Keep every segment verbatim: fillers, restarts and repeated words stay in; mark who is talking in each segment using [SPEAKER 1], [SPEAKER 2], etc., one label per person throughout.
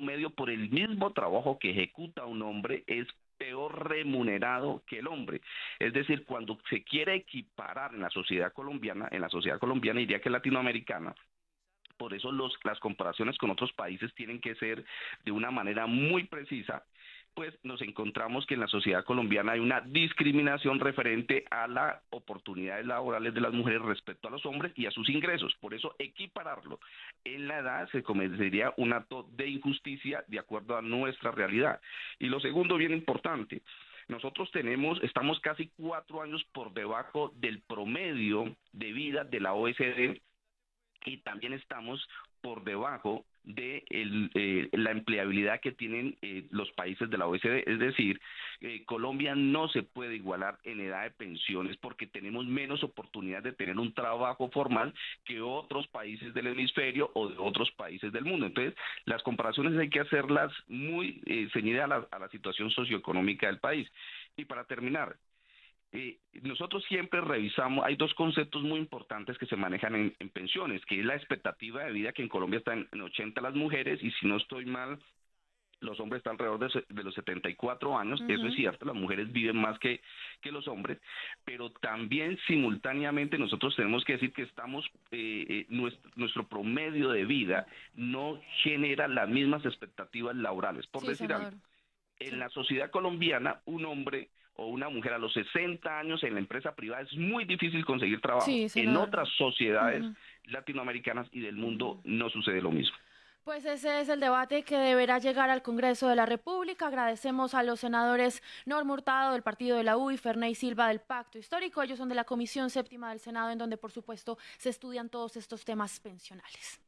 [SPEAKER 1] promedio, por el mismo trabajo que ejecuta un hombre, es peor remunerado que el hombre. Es decir, cuando se quiere equiparar en la sociedad colombiana, en la sociedad colombiana diría que latinoamericana, por eso los, las comparaciones con otros países tienen que ser de una manera muy precisa, pues nos encontramos que en la sociedad colombiana hay una discriminación referente a las oportunidades laborales de las mujeres respecto a los hombres y a sus ingresos. Por eso equipararlo en la edad se cometería un acto de injusticia de acuerdo a nuestra realidad. Y lo segundo, bien importante, nosotros tenemos, estamos casi cuatro años por debajo del promedio de vida de la O E C D, y también estamos por debajo de el, eh, la empleabilidad que tienen eh, los países de la O E C D. Es decir, eh, Colombia no se puede igualar en edad de pensiones porque tenemos menos oportunidad de tener un trabajo formal que otros países del hemisferio o de otros países del mundo. Entonces, las comparaciones hay que hacerlas muy eh, ceñidas a la, a la situación socioeconómica del país. Y para terminar, Eh, nosotros siempre revisamos, hay dos conceptos muy importantes que se manejan en, en pensiones, que es la expectativa de vida, que en Colombia está en, en ochenta las mujeres, y si no estoy mal, los hombres están alrededor de, de los setenta y cuatro años. Uh-huh. Eso es cierto, las mujeres viven más que, que los hombres, pero también simultáneamente nosotros tenemos que decir que estamos, eh, eh, nuestro, nuestro promedio de vida no genera las mismas expectativas laborales. Por sí, decir algo, en sí. la sociedad colombiana, un hombre o una mujer a los sesenta años en la empresa privada es muy difícil conseguir trabajo. Sí, en otras sociedades uh-huh. latinoamericanas y del mundo no sucede lo mismo.
[SPEAKER 2] Pues ese es el debate que deberá llegar al Congreso de la República. Agradecemos a los senadores Norma Hurtado del partido de la U y Ferney Silva del Pacto Histórico. Ellos son de la Comisión Séptima del Senado, en donde por supuesto se estudian todos estos temas pensionales.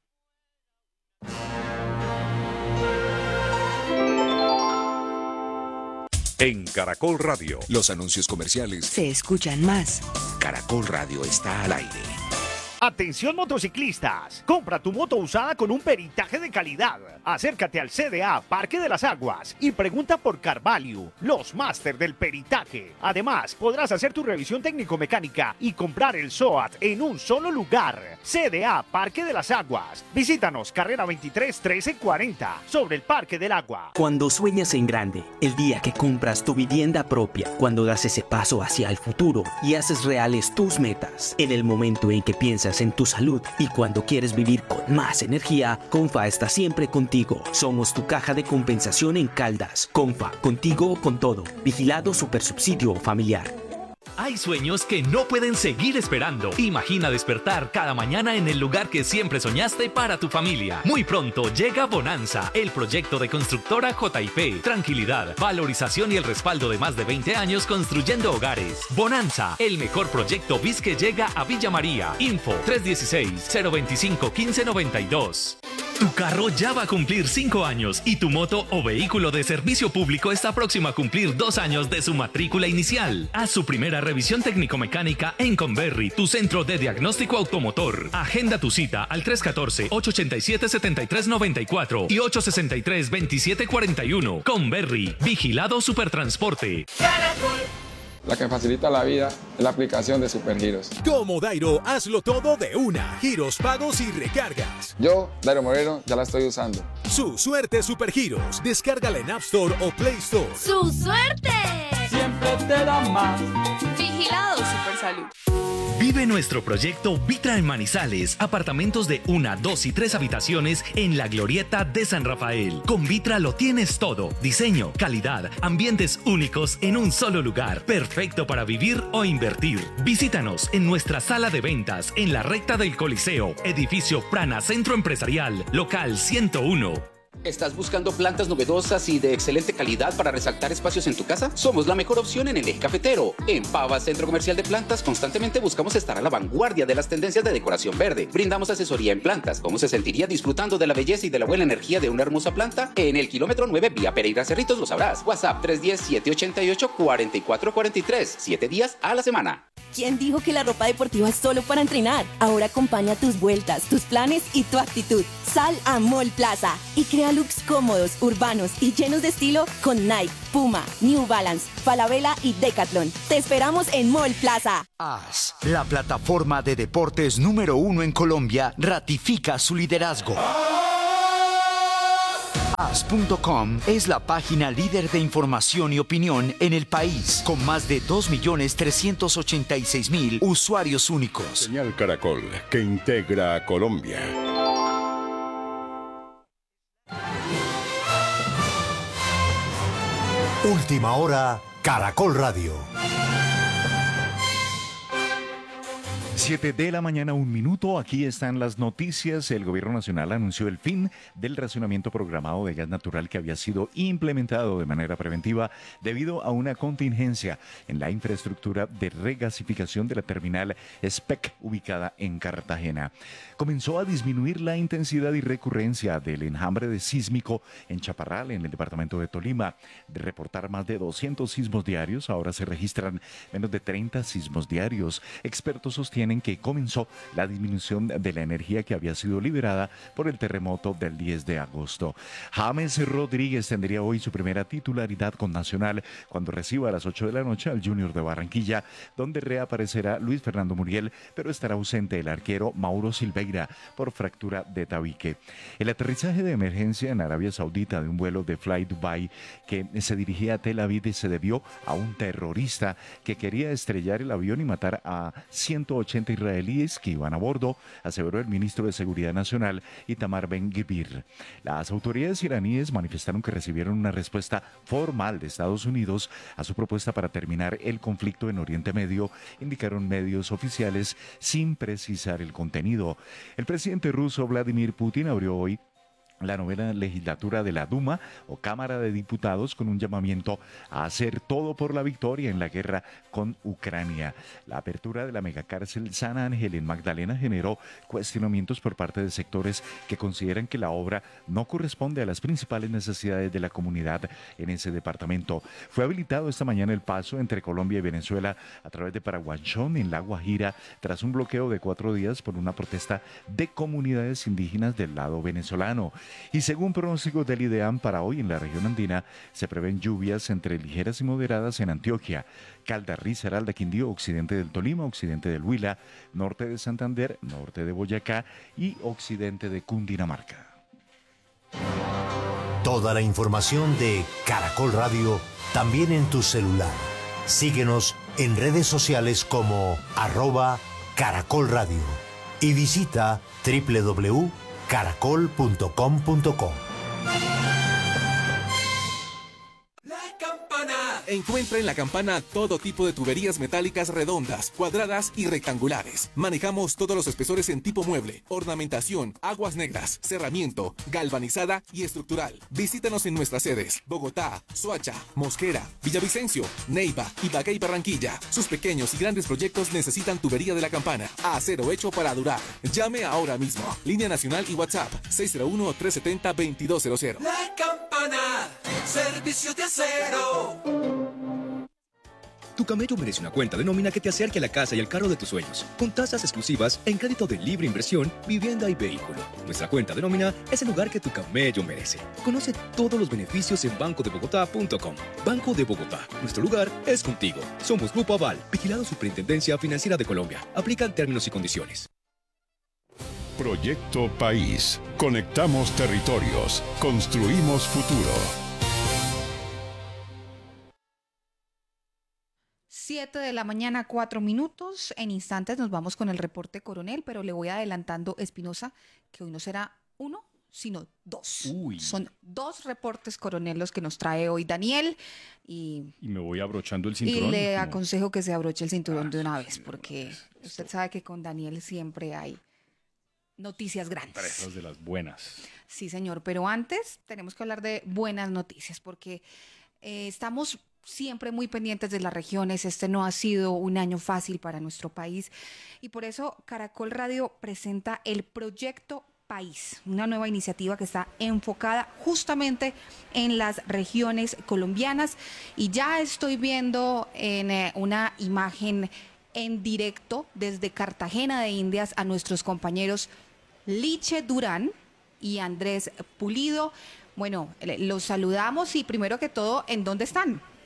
[SPEAKER 3] En Caracol Radio,
[SPEAKER 4] los anuncios comerciales
[SPEAKER 5] se escuchan más.
[SPEAKER 4] Caracol Radio está al aire.
[SPEAKER 6] Atención motociclistas, compra tu moto usada con un peritaje de calidad. Acércate al C D A Parque de las Aguas y pregunta por Carvalho, los máster del peritaje. Además, podrás hacer tu revisión técnico-mecánica y comprar el SOAT en un solo lugar. C D A Parque de las Aguas. Visítanos, carrera veintitrés trece cuarenta, sobre el Parque del Agua.
[SPEAKER 7] Cuando sueñas en grande, el día que compras tu vivienda propia, cuando das ese paso hacia el futuro y haces reales tus metas, en el momento en que piensas en tu salud y cuando quieres vivir con más energía, Confa está siempre contigo. Somos tu caja de compensación en Caldas. Confa, contigo con todo. Vigilado Supersubsidio Familiar.
[SPEAKER 8] Hay sueños que no pueden seguir esperando. Imagina despertar cada mañana en el lugar que siempre soñaste para tu familia. Muy pronto llega Bonanza, el proyecto de constructora J I P. Tranquilidad, valorización y el respaldo de más de veinte años construyendo hogares. Bonanza, el mejor proyecto B I S que llega a Villa María. Info tres uno seis, cero dos cinco, uno cinco nueve dos. Tu carro ya va a cumplir cinco años y tu moto o vehículo de servicio público está próximo a cumplir dos años de su matrícula inicial. Haz su primera revisión técnico-mecánica en Conberry, tu centro de diagnóstico automotor. Agenda tu cita al tres uno cuatro, ocho ocho siete, siete tres nueve cuatro y ocho seis tres, veintisiete cuarenta y uno. Conberry, vigilado Supertransporte.
[SPEAKER 9] La que facilita la vida es la aplicación de Supergiros.
[SPEAKER 3] Como Dairo, hazlo todo de una. Giros, pagos y recargas.
[SPEAKER 9] Yo, Dairo Moreno, ya la estoy usando.
[SPEAKER 3] Su suerte Supergiros. Descárgala en App Store o Play Store.
[SPEAKER 10] ¡Su suerte!
[SPEAKER 11] Siempre te da más.
[SPEAKER 10] Vigilado Supersalud.
[SPEAKER 8] Vive nuestro proyecto Vitra en Manizales. Apartamentos de una, dos y tres habitaciones en la Glorieta de San Rafael. Con Vitra lo tienes todo. Diseño, calidad, ambientes únicos en un solo lugar. Perfecto para vivir o invertir. Visítanos en nuestra sala de ventas en la recta del Coliseo. Edificio Prana Centro Empresarial. Local ciento uno.
[SPEAKER 12] ¿Estás buscando plantas novedosas y de excelente calidad para resaltar espacios en tu casa? Somos la mejor opción en el eje cafetero. En Pava Centro Comercial de Plantas constantemente buscamos estar a la vanguardia de las tendencias de decoración verde. Brindamos asesoría en plantas. ¿Cómo se sentiría disfrutando de la belleza y de la buena energía de una hermosa planta? En el kilómetro nueve vía Pereira Cerritos lo sabrás. WhatsApp tres uno cero, siete ocho ocho, cuatro cuatro cuatro tres. siete días a la semana.
[SPEAKER 13] ¿Quién dijo que la ropa deportiva es solo para entrenar? Ahora acompaña tus vueltas, tus planes y tu actitud. Sal a Mall Plaza y crea looks cómodos, urbanos y llenos de estilo con Nike, Puma, New Balance, Falabella y Decathlon. Te esperamos en Mall Plaza.
[SPEAKER 14] A S, la plataforma de deportes número uno en Colombia, ratifica su liderazgo. as punto com es la página líder de información y opinión en el país, con más de dos millones trescientos ochenta y seis mil usuarios únicos.
[SPEAKER 5] Señal Caracol, que integra a Colombia.
[SPEAKER 15] Última hora, Caracol Radio.
[SPEAKER 16] siete de la mañana, un minuto. Aquí están las noticias. El gobierno nacional anunció el fin del racionamiento programado de gas natural que había sido implementado de manera preventiva debido a una contingencia en la infraestructura de regasificación de la terminal S P E C ubicada en Cartagena. Comenzó a disminuir la intensidad y recurrencia del enjambre de sísmico en Chaparral, en el departamento de Tolima. De reportar más de doscientos sismos diarios, ahora se registran menos de treinta sismos diarios. Expertos sostienen que comenzó la disminución de la energía que había sido liberada por el terremoto del diez de agosto. James Rodríguez tendría hoy su primera titularidad con Nacional cuando reciba a las ocho de la noche al Junior de Barranquilla, donde reaparecerá Luis Fernando Muriel, pero estará ausente el arquero Mauro Silveira por fractura de tabique. El aterrizaje de emergencia en Arabia Saudita de un vuelo de Fly Dubai que se dirigía a Tel Aviv se debió a un terrorista que quería estrellar el avión y matar a ciento ochenta israelíes que iban a bordo, aseveró el ministro de Seguridad Nacional Itamar Ben-Gvir. Las autoridades iraníes manifestaron que recibieron una respuesta formal de Estados Unidos a su propuesta para terminar el conflicto en Oriente Medio, indicaron medios oficiales sin precisar el contenido. El presidente ruso Vladimir Putin abrió hoy la novena legislatura de la Duma o Cámara de Diputados con un llamamiento a hacer todo por la victoria en la guerra con Ucrania. La apertura de la megacárcel San Ángel en Magdalena generó cuestionamientos por parte de sectores que consideran que la obra no corresponde a las principales necesidades de la comunidad en ese departamento. Fue habilitado esta mañana el paso entre Colombia y Venezuela a través de Paraguachón en La Guajira tras un bloqueo de cuatro días por una protesta de comunidades indígenas del lado venezolano. Y según pronósticos del IDEAM, para hoy en la región andina se prevén lluvias entre ligeras y moderadas en Antioquia, Caldas, Risaralda, Quindío, occidente del Tolima, occidente del Huila, norte de Santander, norte de Boyacá y occidente de Cundinamarca.
[SPEAKER 15] Toda la información de Caracol Radio también en tu celular. Síguenos en redes sociales como arroba Caracol Radio y visita doble u doble u doble u punto caracol punto com punto co.
[SPEAKER 17] Encuentra en La Campana todo tipo de tuberías metálicas redondas, cuadradas y rectangulares. Manejamos todos los espesores en tipo mueble, ornamentación, aguas negras, cerramiento, galvanizada y estructural. Visítanos en nuestras sedes: Bogotá, Soacha, Mosquera, Villavicencio, Neiva, Ibagué y Barranquilla. Sus pequeños y grandes proyectos necesitan tubería de La Campana. Acero hecho para durar. Llame ahora mismo. Línea nacional y WhatsApp seis cero uno, tres siete cero, dos dos cero cero.
[SPEAKER 18] La Campana, servicio de acero.
[SPEAKER 19] Tu camello merece una cuenta de nómina que te acerque a la casa y al carro de tus sueños, con tasas exclusivas en crédito de libre inversión, vivienda y vehículo. Nuestra cuenta de nómina es el lugar que tu camello merece. Conoce todos los beneficios en banco de bogotá punto com. Banco de Bogotá, nuestro lugar es contigo. Somos Grupo Aval, vigilado Superintendencia Financiera de Colombia. Aplican términos y condiciones.
[SPEAKER 5] Proyecto País. Conectamos territorios. Construimos futuro.
[SPEAKER 20] siete de la mañana, cuatro minutos. En instantes nos vamos con el reporte coronel, pero le voy adelantando, Espinosa, que hoy no será uno, sino dos.
[SPEAKER 16] Uy.
[SPEAKER 20] Son dos reportes coronel los que nos trae hoy Daniel. Y,
[SPEAKER 16] y me voy abrochando el cinturón.
[SPEAKER 20] Y le
[SPEAKER 16] como...
[SPEAKER 20] aconsejo que se abroche el cinturón ah, de una vez, porque usted sabe que con Daniel siempre hay noticias grandes.
[SPEAKER 16] Presas de las buenas.
[SPEAKER 20] Sí, señor, pero antes tenemos que hablar de buenas noticias, porque eh, estamos siempre muy pendientes de las regiones. Este no ha sido un año fácil para nuestro país y por eso Caracol Radio presenta el Proyecto País, una nueva iniciativa que está enfocada justamente en las regiones colombianas. Y ya estoy viendo en eh, una imagen en directo desde Cartagena de Indias a nuestros compañeros Liche Durán y Andrés Pulido. Bueno, los saludamos y primero que todo, ¿en dónde están?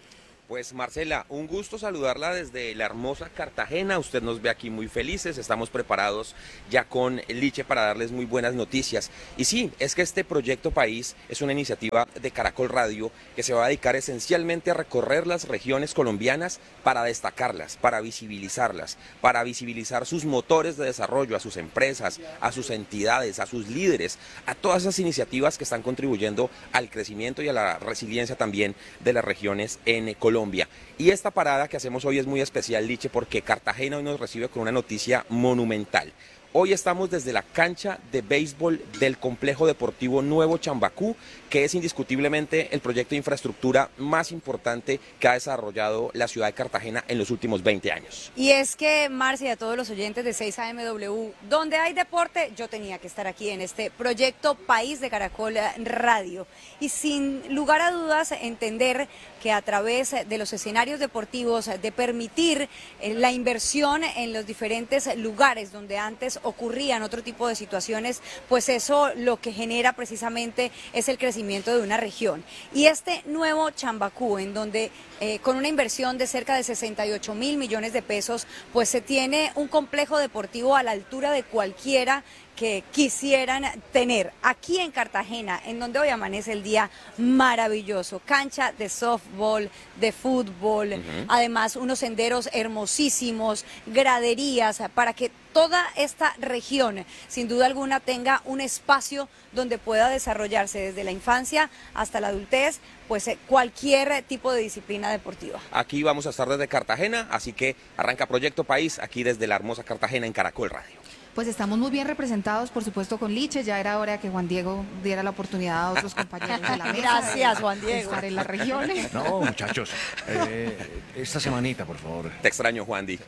[SPEAKER 21] Pues Marcela, un gusto saludarla desde la hermosa Cartagena. Usted nos ve aquí muy felices, estamos preparados ya con Liche para darles muy buenas noticias. Y sí, es que este Proyecto País es una iniciativa de Caracol Radio que se va a dedicar esencialmente a recorrer las regiones colombianas para destacarlas, para visibilizarlas, para visibilizar sus motores de desarrollo, a sus empresas, a sus entidades, a sus líderes, a todas esas iniciativas que están contribuyendo al crecimiento y a la resiliencia también de las regiones en Colombia. Y esta parada que hacemos hoy es muy especial, Liche, porque Cartagena hoy nos recibe con una noticia monumental. Hoy estamos desde la cancha de béisbol del Complejo Deportivo Nuevo Chambacú, que es indiscutiblemente el proyecto de infraestructura más importante que ha desarrollado la ciudad de Cartagena en los últimos veinte años.
[SPEAKER 22] Y es que, Marcia, y a todos los oyentes de seis A M W, donde hay deporte, yo tenía que estar aquí en este Proyecto País de Caracol Radio. Y sin lugar a dudas, entender que a través de los escenarios deportivos, de permitir la inversión en los diferentes lugares donde antes ocurrían otro tipo de situaciones, pues eso lo que genera precisamente es el crecimiento de una región. Y este nuevo Chambacú, en donde eh, con una inversión de cerca de sesenta y ocho mil millones de pesos, pues se tiene un complejo deportivo a la altura de cualquiera que quisieran tener aquí en Cartagena, en donde hoy amanece el día maravilloso, cancha de softball, de fútbol, uh-huh. Además unos senderos hermosísimos, graderías, para que toda esta región, sin duda alguna, tenga un espacio donde pueda desarrollarse desde la infancia hasta la adultez, pues eh, cualquier tipo de disciplina deportiva.
[SPEAKER 21] Aquí vamos a estar desde Cartagena, así que arranca Proyecto País, aquí desde la hermosa Cartagena en Caracol Radio.
[SPEAKER 20] Pues estamos muy bien representados, por supuesto, con Liche. Ya era hora que Juan Diego diera la oportunidad a otros compañeros de la mesa.
[SPEAKER 22] Gracias,
[SPEAKER 20] de,
[SPEAKER 22] Juan Diego.
[SPEAKER 20] De estar en las regiones.
[SPEAKER 23] No, muchachos, eh, esta semanita, por favor.
[SPEAKER 21] Te extraño, Juan Di.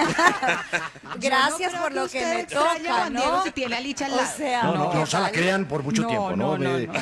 [SPEAKER 22] Gracias no por lo que, que me toca,
[SPEAKER 20] Juan
[SPEAKER 22] ¿no?
[SPEAKER 20] Diego, si tiene a Liche al lado.
[SPEAKER 22] O sea,
[SPEAKER 23] no, no, no, no se la crean por mucho
[SPEAKER 20] no,
[SPEAKER 23] tiempo, ¿no?
[SPEAKER 20] no, no,
[SPEAKER 23] eh,
[SPEAKER 20] no.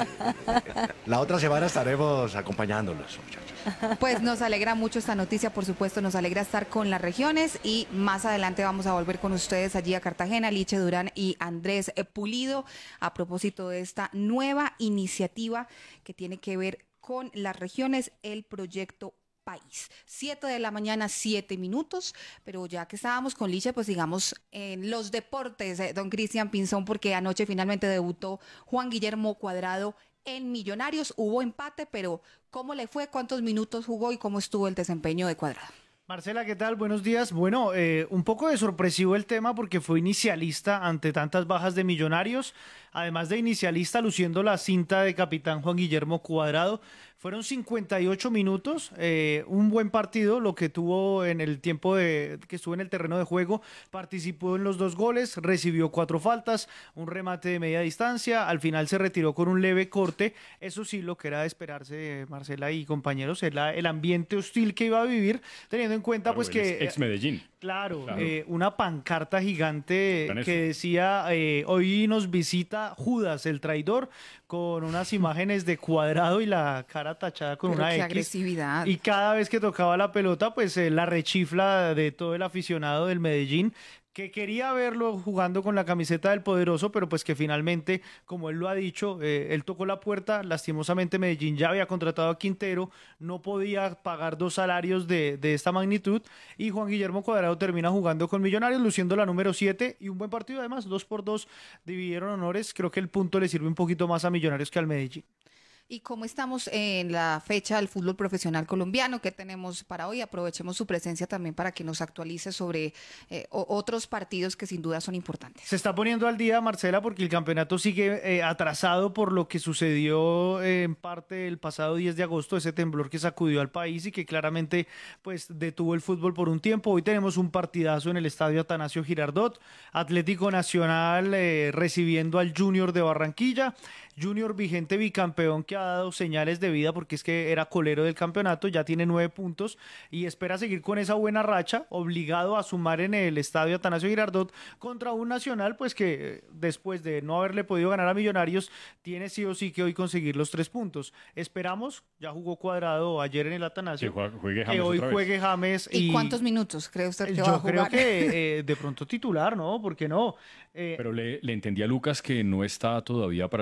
[SPEAKER 23] Eh, la otra semana estaremos acompañándolos, muchachos.
[SPEAKER 20] Pues nos alegra mucho esta noticia, por supuesto, nos alegra estar con las regiones y más adelante vamos a volver con ustedes allí a Cartagena, Liche Durán y Andrés Pulido, a propósito de esta nueva iniciativa que tiene que ver con las regiones, el Proyecto País. Siete de la mañana, siete minutos, pero ya que estábamos con Liche, pues digamos en los deportes, eh, don Cristian Pinzón, porque anoche finalmente debutó Juan Guillermo Cuadrado en Millonarios. Hubo empate, pero ¿cómo le fue? ¿Cuántos minutos jugó y cómo estuvo el desempeño de Cuadrado?
[SPEAKER 24] Marcela, ¿qué tal? Buenos días. Bueno, eh, un poco de sorpresivo el tema porque fue inicialista ante tantas bajas de Millonarios, además de inicialista luciendo la cinta de capitán Juan Guillermo Cuadrado. Fueron cincuenta y ocho minutos, eh, un buen partido lo que tuvo en el tiempo de, que estuvo en el terreno de juego. Participó en los dos goles, recibió cuatro faltas, un remate de media distancia, al final se retiró con un leve corte. Eso sí, lo que era de esperarse, Marcela y compañeros, era el ambiente hostil que iba a vivir, teniendo en cuenta
[SPEAKER 25] claro,
[SPEAKER 24] pues que...
[SPEAKER 25] Ex Medellín.
[SPEAKER 24] Claro,
[SPEAKER 25] claro.
[SPEAKER 24] Eh, una pancarta gigante que decía, eh, hoy nos visita Judas, el traidor, con unas imágenes de Cuadrado y la cara tachada con
[SPEAKER 20] Pero
[SPEAKER 24] una
[SPEAKER 20] qué
[SPEAKER 24] X.
[SPEAKER 20] agresividad.
[SPEAKER 24] Y cada vez que tocaba la pelota, pues eh, la rechifla de todo el aficionado del Medellín, que quería verlo jugando con la camiseta del poderoso, pero pues que finalmente, como él lo ha dicho, eh, él tocó la puerta. Lastimosamente Medellín ya había contratado a Quintero, no podía pagar dos salarios de, de esta magnitud, y Juan Guillermo Cuadrado termina jugando con Millonarios, luciendo la número siete, y un buen partido además, dos por dos, dividieron honores. Creo que el punto le sirve un poquito más a Millonarios que al Medellín.
[SPEAKER 20] ¿Y cómo estamos en la fecha del fútbol profesional colombiano? ¿Qué tenemos para hoy? Aprovechemos su presencia también para que nos actualice sobre eh, otros partidos que sin duda son importantes.
[SPEAKER 24] Se está poniendo al día, Marcela, porque el campeonato sigue eh, atrasado por lo que sucedió eh, en parte el pasado diez de agosto, ese temblor que sacudió al país y que claramente pues detuvo el fútbol por un tiempo. Hoy tenemos un partidazo en el estadio Atanasio Girardot, Atlético Nacional eh, recibiendo al Junior de Barranquilla. Junior vigente bicampeón que ha dado señales de vida porque es que era colero del campeonato, ya tiene nueve puntos y espera seguir con esa buena racha, obligado a sumar en el estadio Atanasio Girardot contra un Nacional pues que después de no haberle podido ganar a Millonarios tiene sí o sí que hoy conseguir los tres puntos. Esperamos, ya jugó Cuadrado ayer en el Atanasio,
[SPEAKER 25] que juegue James
[SPEAKER 24] que hoy
[SPEAKER 25] otra
[SPEAKER 24] juegue
[SPEAKER 25] vez.
[SPEAKER 24] James.
[SPEAKER 20] ¿Y, ¿Y cuántos minutos cree usted que
[SPEAKER 24] yo
[SPEAKER 20] va a jugar?
[SPEAKER 24] Yo creo que eh, de pronto titular, ¿no? ¿Por qué no?
[SPEAKER 25] Eh, Pero le, le entendí a Lucas que no está todavía para los noventa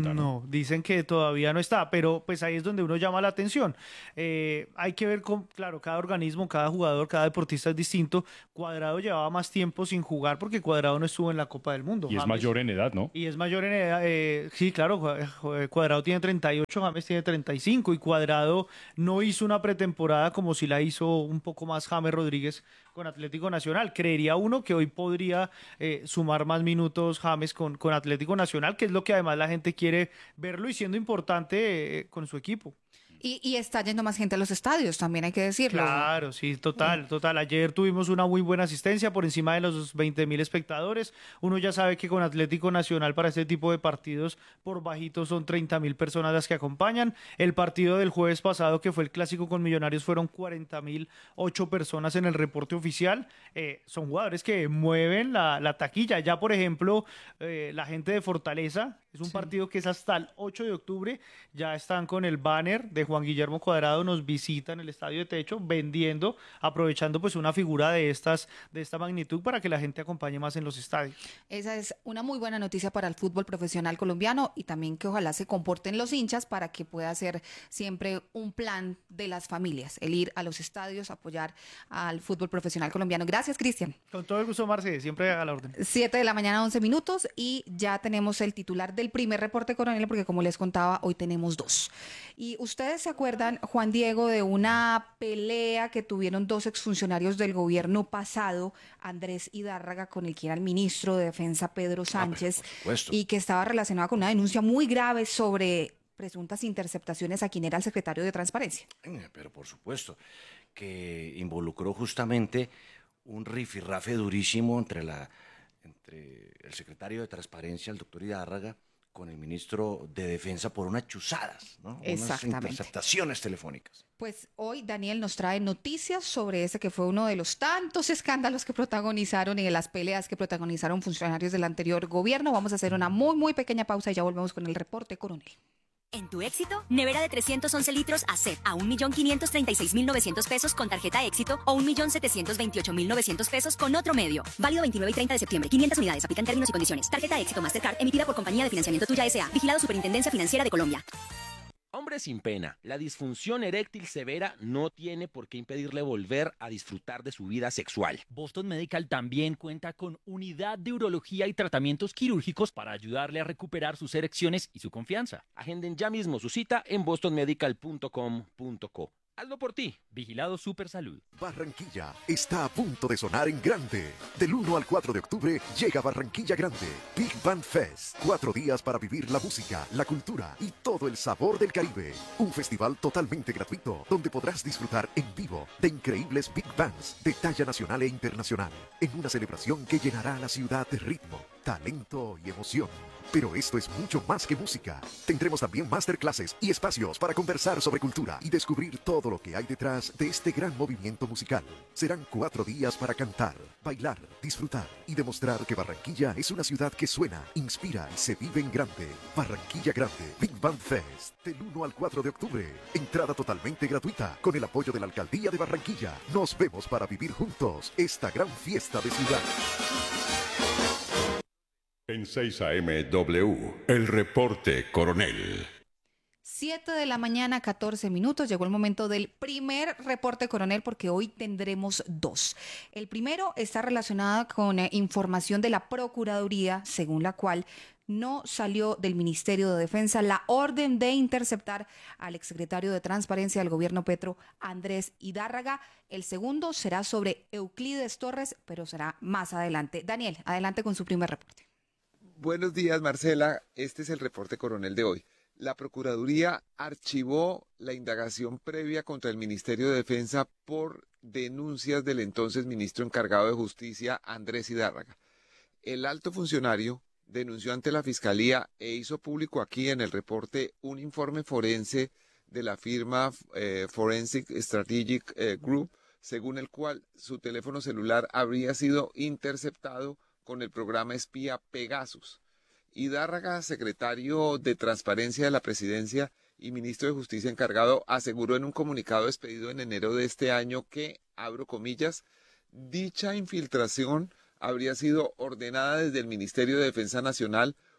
[SPEAKER 16] cuenta, ¿no?
[SPEAKER 24] No, dicen que todavía no está, pero pues ahí es donde uno llama la atención. Eh, hay que ver, con, claro, cada organismo, cada jugador, cada deportista es distinto. Cuadrado llevaba más tiempo sin jugar porque Cuadrado no estuvo en la Copa del Mundo.
[SPEAKER 16] Y es
[SPEAKER 24] James.
[SPEAKER 16] mayor en edad, ¿no?
[SPEAKER 24] Y es mayor en edad, eh, sí, claro, Cuadrado tiene treinta y ocho, James tiene treinta y cinco y Cuadrado no hizo una pretemporada como si la hizo un poco más James Rodríguez con Atlético Nacional. Creería uno que hoy podría eh, sumar más minutos James con, con Atlético Nacional, que es lo que además la gente quiere verlo y siendo importante eh, con su equipo.
[SPEAKER 20] Y, y está yendo más gente a los estadios, también hay que decirlo.
[SPEAKER 24] Claro, sí, total, total. Ayer tuvimos una muy buena asistencia por encima de los veinte mil espectadores. Uno ya sabe que con Atlético Nacional para este tipo de partidos por bajito son treinta mil personas las que acompañan. El partido del jueves pasado, que fue el clásico con Millonarios, fueron cuarenta mil ocho personas en el reporte oficial. Eh, son jugadores que mueven la, la taquilla. Ya, por ejemplo, eh, la gente de Fortaleza, es un sí. partido que es hasta el ocho de octubre, ya están con el banner de Juan Guillermo Cuadrado, nos visita en el Estadio de Techo, vendiendo, aprovechando pues una figura de estas, de esta magnitud para que la gente acompañe más en los estadios.
[SPEAKER 20] Esa es una muy buena noticia para el fútbol profesional colombiano y también que ojalá se comporten los hinchas para que pueda ser siempre un plan de las familias, el ir a los estadios, apoyar al fútbol profesional colombiano. Gracias, Cristian.
[SPEAKER 24] Con todo el gusto, Marce, siempre a la orden.
[SPEAKER 20] siete de la mañana, once minutos y ya tenemos el titular del primer reporte coronel porque como les contaba, hoy tenemos dos. Y ustedes se acuerdan, Juan Diego, de una pelea que tuvieron dos exfuncionarios del gobierno pasado, Andrés Hidárraga, con el que era el ministro de Defensa, Pedro Sánchez, ah, y que estaba relacionada con una denuncia muy grave sobre presuntas interceptaciones a quien era el secretario de Transparencia.
[SPEAKER 1] Pero por supuesto, que involucró justamente un rifirrafe durísimo entre, la, entre el secretario de Transparencia, el doctor Hidárraga, con el ministro de Defensa por unas chuzadas, ¿no? Unas interceptaciones telefónicas.
[SPEAKER 20] Pues hoy Daniel nos trae noticias sobre ese que fue uno de los tantos escándalos que protagonizaron y de las peleas que protagonizaron funcionarios del anterior gobierno. Vamos a hacer una muy, muy pequeña pausa y ya volvemos con el reporte coronel.
[SPEAKER 2] En tu Éxito, nevera de trescientos once litros a C E P a un millón quinientos treinta y seis mil novecientos pesos con tarjeta Éxito o un millón setecientos veintiocho mil novecientos pesos con otro medio. Válido veintinueve y treinta de septiembre. quinientas unidades. Aplican términos y condiciones. Tarjeta Éxito Mastercard emitida por Compañía de Financiamiento Tuya S A. Vigilado Superintendencia Financiera de Colombia.
[SPEAKER 21] Hombre sin pena, la disfunción eréctil severa no tiene por qué impedirle volver a disfrutar de su vida sexual.
[SPEAKER 4] Boston Medical también cuenta con unidad de urología y tratamientos quirúrgicos para ayudarle a recuperar sus erecciones y su confianza.
[SPEAKER 21] Agenden ya mismo su cita en boston medical punto com punto co. Hazlo por ti.
[SPEAKER 4] Vigilado Supersalud.
[SPEAKER 6] Barranquilla está a punto de sonar en grande. Del uno al cuatro de octubre llega Barranquilla Grande. Big Band Fest. Cuatro días para vivir la música, la cultura y todo el sabor del Caribe. Un festival totalmente gratuito donde podrás disfrutar en vivo de increíbles Big Bands de talla nacional e internacional. En una celebración que llenará a la ciudad de ritmo, talento y emoción. Pero esto es mucho más que música. Tendremos también masterclasses y espacios para conversar sobre cultura y descubrir todo lo que hay detrás de este gran movimiento musical. Serán cuatro días para cantar, bailar, disfrutar y demostrar que Barranquilla es una ciudad que suena, inspira y se vive en grande. Barranquilla Grande, Big Band Fest, del uno al cuatro de octubre. Entrada totalmente gratuita con el apoyo de la Alcaldía de Barranquilla. Nos vemos para vivir juntos esta gran fiesta de ciudad.
[SPEAKER 5] En seis A M W, el reporte coronel.
[SPEAKER 20] siete de la mañana, catorce minutos. Llegó el momento del primer reporte coronel porque hoy tendremos dos. El primero está relacionado con eh, información de la Procuraduría, según la cual no salió del Ministerio de Defensa la orden de interceptar al exsecretario de Transparencia del gobierno Petro, Andrés Hidárraga. El segundo será sobre Euclides Torres, pero será más adelante. Daniel, adelante con su primer reporte.
[SPEAKER 25] Buenos días, Marcela. Este es el reporte coronel de hoy. La Procuraduría archivó la indagación previa contra el Ministerio de Defensa por denuncias del entonces ministro encargado de Justicia, Andrés Hidárraga. El alto funcionario denunció ante la Fiscalía e hizo público aquí en el reporte un informe forense de la firma eh, Forensic Strategic eh, Group, según el cual su teléfono celular habría sido interceptado con el programa espía Pegasus. Hidárraga, secretario de Transparencia de la Presidencia y ministro de Justicia encargado, aseguró en un comunicado expedido en enero de este año que, abro comillas, dicha infiltración habría sido ordenada desde el Ministerio de Defensa Nacional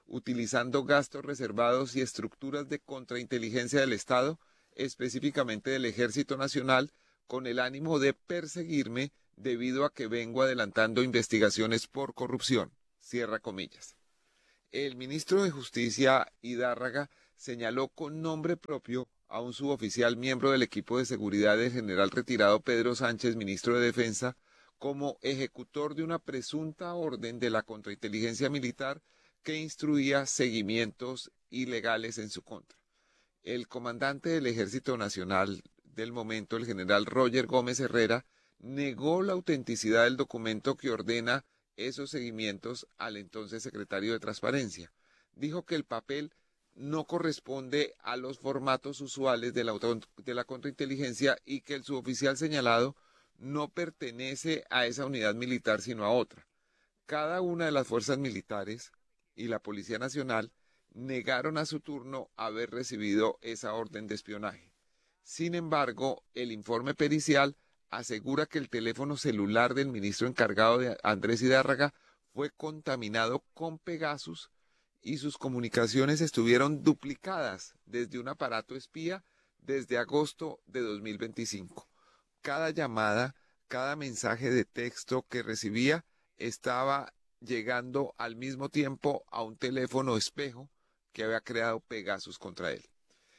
[SPEAKER 25] utilizando gastos reservados y estructuras de contrainteligencia del Estado, específicamente del Ejército Nacional, con el ánimo de perseguirme debido a que vengo adelantando investigaciones por corrupción. Cierra comillas. El ministro de Justicia, Hidárraga, señaló con nombre propio a un suboficial miembro del equipo de seguridad del general retirado Pedro Sánchez, ministro de Defensa, como ejecutor de una presunta orden de la contrainteligencia militar que instruía seguimientos ilegales en su contra. El comandante del Ejército Nacional del momento, el general Roger Gómez Herrera, negó la autenticidad del documento que ordena esos seguimientos al entonces secretario de Transparencia. Dijo que el papel no corresponde a los formatos usuales de la, de la contrainteligencia y que el suboficial señalado no pertenece a esa unidad militar sino a otra. Cada una de las fuerzas militares y la Policía Nacional negaron a su turno haber recibido esa orden de espionaje. Sin embargo, el informe pericial asegura que el teléfono celular del ministro encargado de Andrés Hidárraga fue contaminado con Pegasus y sus comunicaciones estuvieron duplicadas desde un aparato espía desde agosto de dos mil veinticinco. Cada llamada, cada mensaje de texto que recibía estaba llegando al mismo tiempo a un teléfono espejo que había creado Pegasus contra él.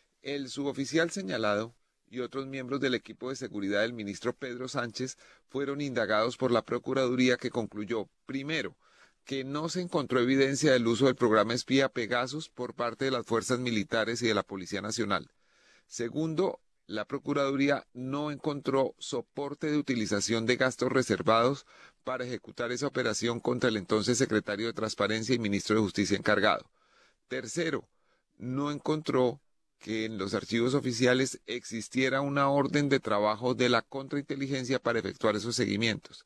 [SPEAKER 25] El suboficial señalado y otros miembros del equipo de seguridad del ministro Pedro Sánchez fueron indagados por la Procuraduría, que concluyó, primero, que no se encontró evidencia del uso del programa espía Pegasus por parte de las fuerzas militares y de la Policía Nacional. Segundo, la Procuraduría no encontró soporte de utilización de gastos reservados para ejecutar esa operación contra el entonces secretario de Transparencia y ministro de Justicia encargado. Tercero, no encontró que en los archivos oficiales existiera una orden de trabajo de la contrainteligencia para efectuar esos seguimientos.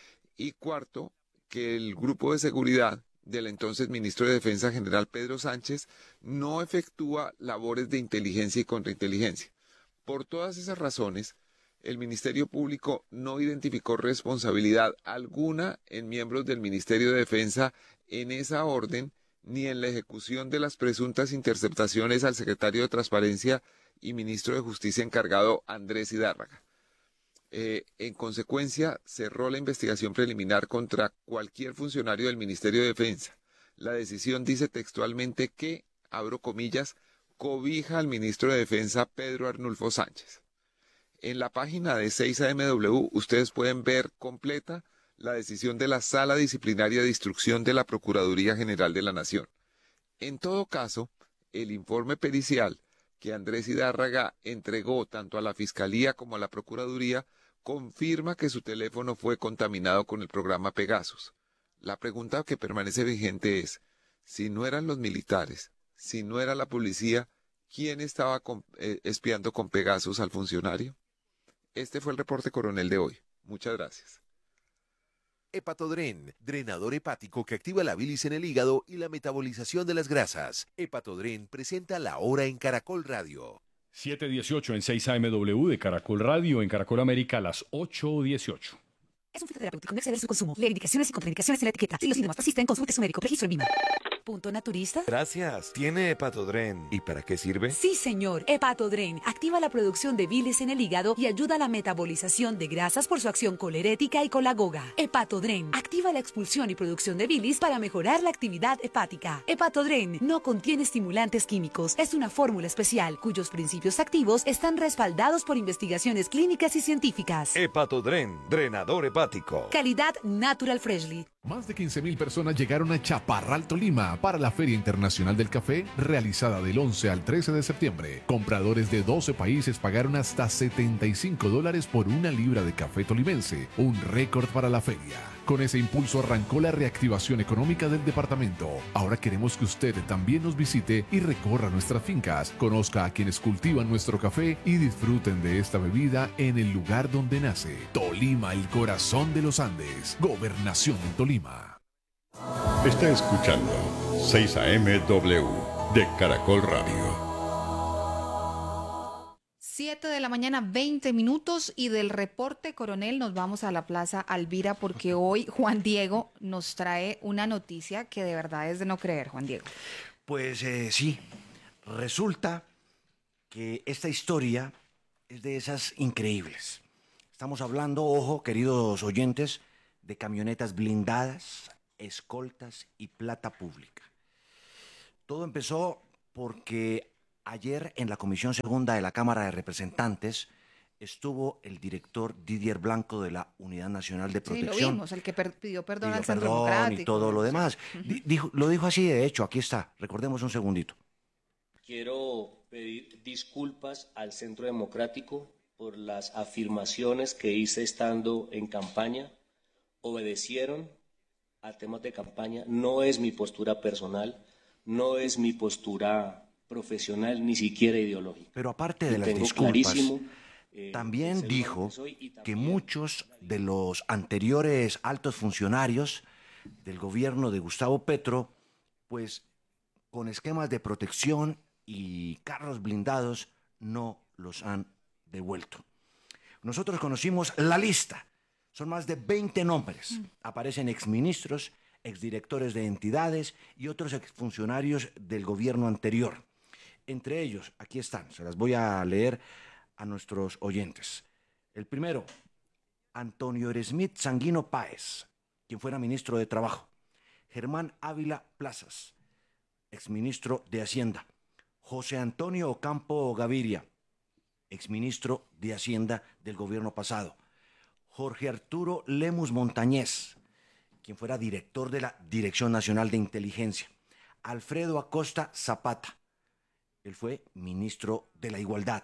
[SPEAKER 25] Y cuarto, que el grupo de seguridad del entonces ministro de Defensa, general Pedro Sánchez, no efectúa labores de inteligencia y contrainteligencia. Por todas esas razones, el Ministerio Público no identificó responsabilidad alguna en miembros del Ministerio de Defensa en esa orden, ni en la ejecución de las presuntas interceptaciones al secretario de Transparencia y ministro de Justicia encargado Andrés Hidárraga. Eh, en consecuencia, cerró la investigación preliminar contra cualquier funcionario del Ministerio de Defensa. La decisión dice textualmente que, abro comillas, cobija al ministro de Defensa Pedro Arnulfo Sánchez. En la página de seis A M W ustedes pueden ver completa la decisión de la Sala Disciplinaria de Instrucción de la Procuraduría General de la Nación. En todo caso, el informe pericial que Andrés Hidárraga entregó tanto a la Fiscalía como a la Procuraduría confirma que su teléfono fue contaminado con el programa Pegasus. La pregunta que permanece vigente es, si no eran los militares, si no era la policía, ¿quién estaba con, eh, espiando con Pegasus al funcionario? Este fue el reporte coronel de hoy. Muchas gracias.
[SPEAKER 3] Hepatodren, drenador hepático que activa la bilis en el hígado y la metabolización de las grasas. Hepatodren presenta La Hora en Caracol Radio.
[SPEAKER 7] siete dieciocho en seis A M W de Caracol Radio, en Caracol América a las ocho dieciocho.
[SPEAKER 2] Es un fitoterapéutico, no exceder su consumo. Lee indicaciones y contraindicaciones en la etiqueta. Si los síntomas persisten, consulte a su médico. Registro en Vima. ¿Punto naturista?
[SPEAKER 9] Gracias. ¿Tiene Hepatodren? ¿Y para qué sirve?
[SPEAKER 2] Sí, señor. Hepatodren activa la producción de bilis en el hígado y ayuda a la metabolización de grasas por su acción colerética y colagoga. Hepatodren activa la expulsión y producción de bilis para mejorar la actividad hepática. Hepatodren no contiene estimulantes químicos. Es una fórmula especial cuyos principios activos están respaldados por investigaciones clínicas y científicas.
[SPEAKER 9] Hepatodren, drenador hepático.
[SPEAKER 2] Calidad Natural Freshly.
[SPEAKER 10] Más de quince mil personas llegaron a Chaparral, Tolima, para la Feria Internacional del Café, realizada del once al trece de septiembre. Compradores de doce países pagaron hasta setenta y cinco dólares por una libra de café tolimense, un récord para la feria. Con ese impulso arrancó la reactivación económica del departamento. Ahora queremos que usted también nos visite y recorra nuestras fincas, conozca a quienes cultivan nuestro café y disfruten de esta bebida en el lugar donde nace. Tolima, el corazón de los Andes. Gobernación en Tolima.
[SPEAKER 5] Está escuchando seis A M W de Caracol Radio.
[SPEAKER 20] siete de la mañana, veinte minutos, y del reporte coronel nos vamos a la Plaza Alvira porque hoy Juan Diego nos trae una noticia que de verdad es de no creer, Juan Diego.
[SPEAKER 1] Pues eh, sí, resulta que esta historia es de esas increíbles. Estamos hablando, ojo, queridos oyentes, de camionetas blindadas, escoltas y plata pública. Todo empezó porque ayer en la Comisión Segunda de la Cámara de Representantes estuvo el director Didier Blanco de la Unidad Nacional de Protección.
[SPEAKER 20] Sí, lo vimos, el que per- pidió perdón
[SPEAKER 1] Pidió
[SPEAKER 20] al Centro
[SPEAKER 1] perdón
[SPEAKER 20] Democrático.
[SPEAKER 1] y todo lo demás. Di- dijo- lo dijo así, de hecho, aquí está. Recordemos un segundito.
[SPEAKER 8] Quiero pedir disculpas al Centro Democrático por las afirmaciones que hice estando en campaña. Obedecieron a temas de campaña. No es mi postura personal, no es mi postura profesional, ni siquiera ideológica.
[SPEAKER 1] Pero aparte de
[SPEAKER 8] Y
[SPEAKER 1] las
[SPEAKER 8] tengo
[SPEAKER 1] disculpas,
[SPEAKER 8] clarísimo, eh,
[SPEAKER 1] también
[SPEAKER 8] el ser humano
[SPEAKER 1] dijo
[SPEAKER 8] que soy y
[SPEAKER 1] que
[SPEAKER 8] también
[SPEAKER 1] muchos de los anteriores altos funcionarios del gobierno de Gustavo Petro, pues con esquemas de protección y carros blindados, no los han devuelto. Nosotros conocimos la lista. Son más de veinte nombres. Aparecen exministros, exdirectores de entidades y otros exfuncionarios del gobierno anterior. Entre ellos, aquí están, se las voy a leer a nuestros oyentes. El primero, Antonio Eresmit Sanguino Páez, quien fuera ministro de Trabajo. Germán Ávila Plazas, exministro de Hacienda. José Antonio Ocampo Gaviria, exministro de Hacienda del gobierno pasado. Jorge Arturo Lemus Montañez, quien fuera director de la Dirección Nacional de Inteligencia. Alfredo Acosta Zapata, él fue ministro de la Igualdad.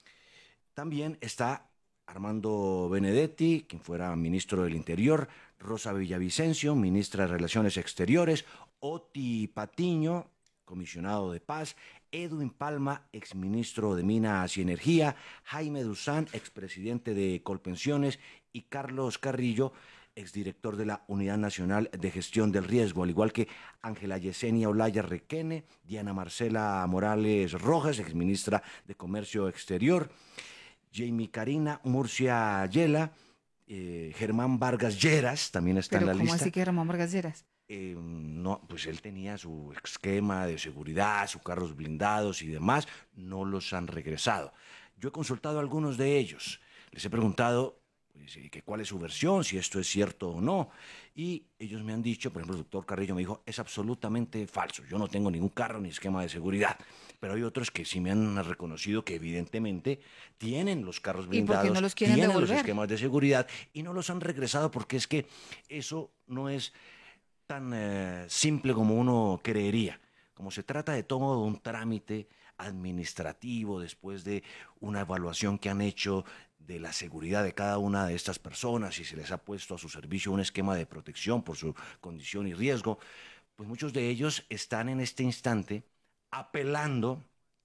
[SPEAKER 1] También está Armando Benedetti, quien fuera ministro del Interior. Rosa Villavicencio, ministra de Relaciones Exteriores. Oti Patiño, comisionado de paz. Edwin Palma, exministro de Minas y Energía. Jaime Duzán, expresidente de Colpensiones. Y Carlos Carrillo, exdirector de la Unidad Nacional de Gestión del Riesgo, al igual que Ángela Yesenia Olaya Requene, Diana Marcela Morales Rojas, exministra de Comercio Exterior, Jamie Karina Murcia Yela, eh, Germán Vargas Lleras, también está en
[SPEAKER 20] Pero
[SPEAKER 1] la
[SPEAKER 20] ¿cómo
[SPEAKER 1] lista.
[SPEAKER 20] así que Germán Vargas Lleras?
[SPEAKER 1] Eh, no, pues él tenía su esquema de seguridad, sus carros blindados y demás, no los han regresado. Yo he consultado a algunos de ellos, les he preguntado pues, que cuál es su versión, si esto es cierto o no, y ellos me han dicho, por ejemplo, el doctor Carrillo me dijo, es absolutamente falso, yo no tengo ningún carro ni esquema de seguridad, pero hay otros que sí me han reconocido que evidentemente tienen los carros blindados,
[SPEAKER 20] ¿Y por qué no los quieren
[SPEAKER 1] tienen
[SPEAKER 20] devolver?
[SPEAKER 1] los esquemas de seguridad y no los han regresado porque es que eso no es tan eh, simple como uno creería. Como se trata de todo un trámite administrativo después de una evaluación que han hecho de la seguridad de cada una de estas personas y se les ha puesto a su servicio un esquema de protección por su condición y riesgo, pues muchos de ellos están en este instante apelando